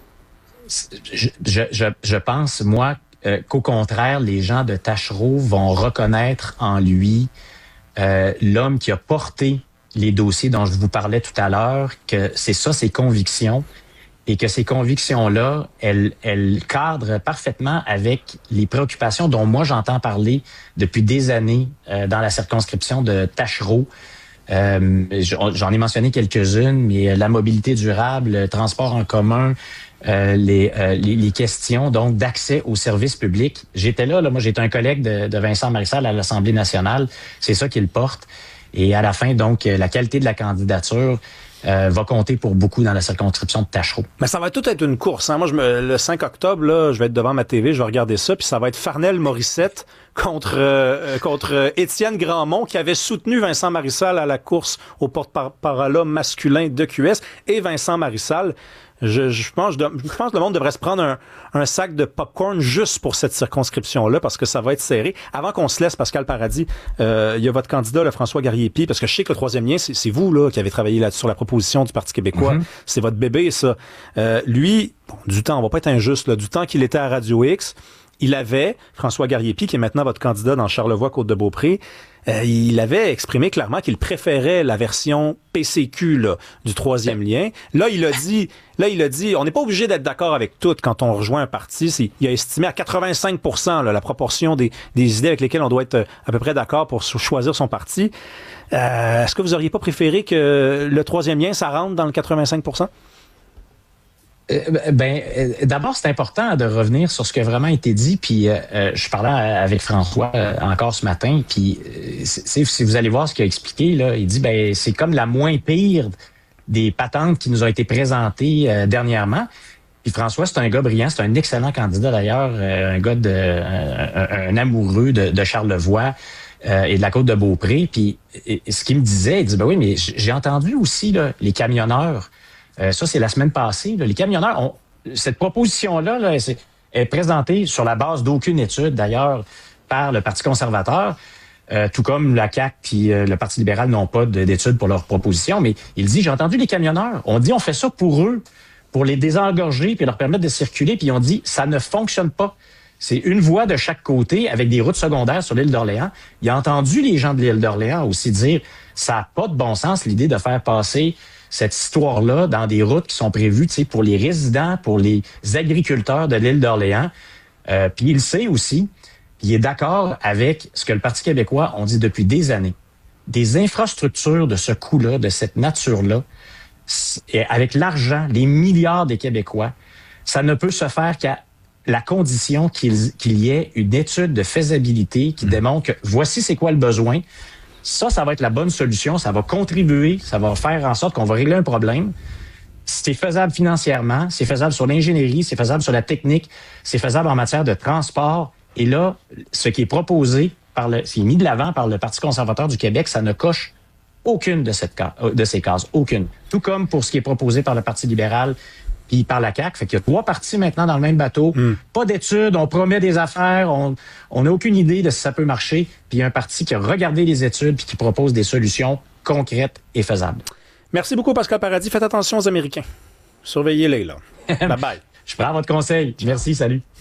Je, je, je, je pense, moi, euh, qu'au contraire, les gens de Taschereau vont reconnaître en lui euh, l'homme qui a porté les dossiers dont je vous parlais tout à l'heure, que c'est ça ses convictions, et que ces convictions-là, elles, elles cadrent parfaitement avec les préoccupations dont moi j'entends parler depuis des années euh, dans la circonscription de Taschereau. Euh, j'en ai mentionné quelques-unes, mais la mobilité durable, le transport en commun, euh, les, euh, les, les questions donc d'accès aux services publics. J'étais là, là moi j'étais un collègue de, de Vincent Marissal à l'Assemblée nationale, c'est ça qu'il porte. Et à la fin, donc, la qualité de la candidature euh, va compter pour beaucoup dans la circonscription de Taschereau. Mais ça va tout être une course. Hein? Moi, je me, le cinq octobre, là, je vais être devant ma T V, je vais regarder ça, puis ça va être Farnell-Morissette contre euh, contre Étienne Grandmont, qui avait soutenu Vincent Marissal à la course au porte-parole masculin de Q S, et Vincent Marissal. Je, je, pense, je, je pense que le monde devrait se prendre un, un sac de popcorn juste pour cette circonscription-là, parce que ça va être serré. Avant qu'on se laisse, Pascal Paradis, euh, il y a votre candidat, là, François Garriépi, parce que je sais que le troisième lien, c'est, c'est vous là qui avez travaillé là sur la proposition du Parti québécois. Mm-hmm. C'est votre bébé, ça. Euh, lui, bon, du temps, on va pas être injuste, là, du temps qu'il était à Radio X, il avait, François Garriépi, qui est maintenant votre candidat dans Charlevoix-Côte-de-Beaupré, euh, il avait exprimé clairement qu'il préférait la version P C Q là, du troisième lien. Là, il a dit, là, il a dit, on n'est pas obligé d'être d'accord avec tout quand on rejoint un parti. C'est, il a estimé à quatre-vingt-cinq pour cent là, la proportion des, des idées avec lesquelles on doit être à peu près d'accord pour choisir son parti. Euh, est-ce que vous auriez pas préféré que le troisième lien, ça rentre dans le quatre-vingt-cinq pour cent? Euh, ben, euh, d'abord, c'est important de revenir sur ce qui a vraiment été dit. Puis, euh, je parlais avec François euh, encore ce matin. Puis, euh, c'est, si vous allez voir ce qu'il a expliqué, là, il dit, ben, c'est comme la moins pire des patentes qui nous ont été présentées euh, dernièrement. Puis, François, c'est un gars brillant, c'est un excellent candidat d'ailleurs, euh, un gars de, euh, un, un amoureux de, de Charlevoix euh, et de la Côte-de-Beaupré. Puis, et, et ce qu'il me disait, il dit, ben oui, mais j'ai entendu aussi là, les camionneurs. Euh, ça, c'est la semaine passée. Là. Les camionneurs ont... Cette proposition-là là, est, est présentée sur la base d'aucune étude, d'ailleurs, par le Parti conservateur, euh, tout comme la C A Q puis euh, le Parti libéral n'ont pas d'études pour leur proposition. Mais il dit, j'ai entendu les camionneurs. On dit, on fait ça pour eux, pour les désengorger puis leur permettre de circuler. Puis on dit, ça ne fonctionne pas. C'est une voie de chaque côté avec des routes secondaires sur l'île d'Orléans. Il a entendu les gens de l'île d'Orléans aussi dire ça n'a pas de bon sens l'idée de faire passer cette histoire-là dans des routes qui sont prévues, tu sais, pour les résidents, pour les agriculteurs de l'île d'Orléans. Euh, puis il le sait aussi. Il est d'accord avec ce que le Parti québécois ont dit depuis des années. Des infrastructures de ce coût-là, de cette nature-là, avec l'argent, les milliards des Québécois, ça ne peut se faire qu'à la condition qu'il, qu'il y ait une étude de faisabilité qui démontre que voici c'est quoi le besoin. Ça, ça va être la bonne solution. Ça va contribuer, ça va faire en sorte qu'on va régler un problème. C'est faisable financièrement, c'est faisable sur l'ingénierie, c'est faisable sur la technique, c'est faisable en matière de transport. Et là, ce qui est proposé, par le, c'est mis de l'avant par le Parti conservateur du Québec, ça ne coche aucune de, cette, de ces cases. Aucune. Tout comme pour ce qui est proposé par le Parti libéral puis par la C A Q. Fait qu'il y a trois partis maintenant dans le même bateau. Mm. Pas d'études, on promet des affaires, on n'a aucune idée de si ça peut marcher. Puis il y a un parti qui a regardé les études puis qui propose des solutions concrètes et faisables. Merci beaucoup, Pascal Paradis. Faites attention aux Américains. Surveillez-les, là. Bye-bye. Je prends votre conseil. Merci, salut.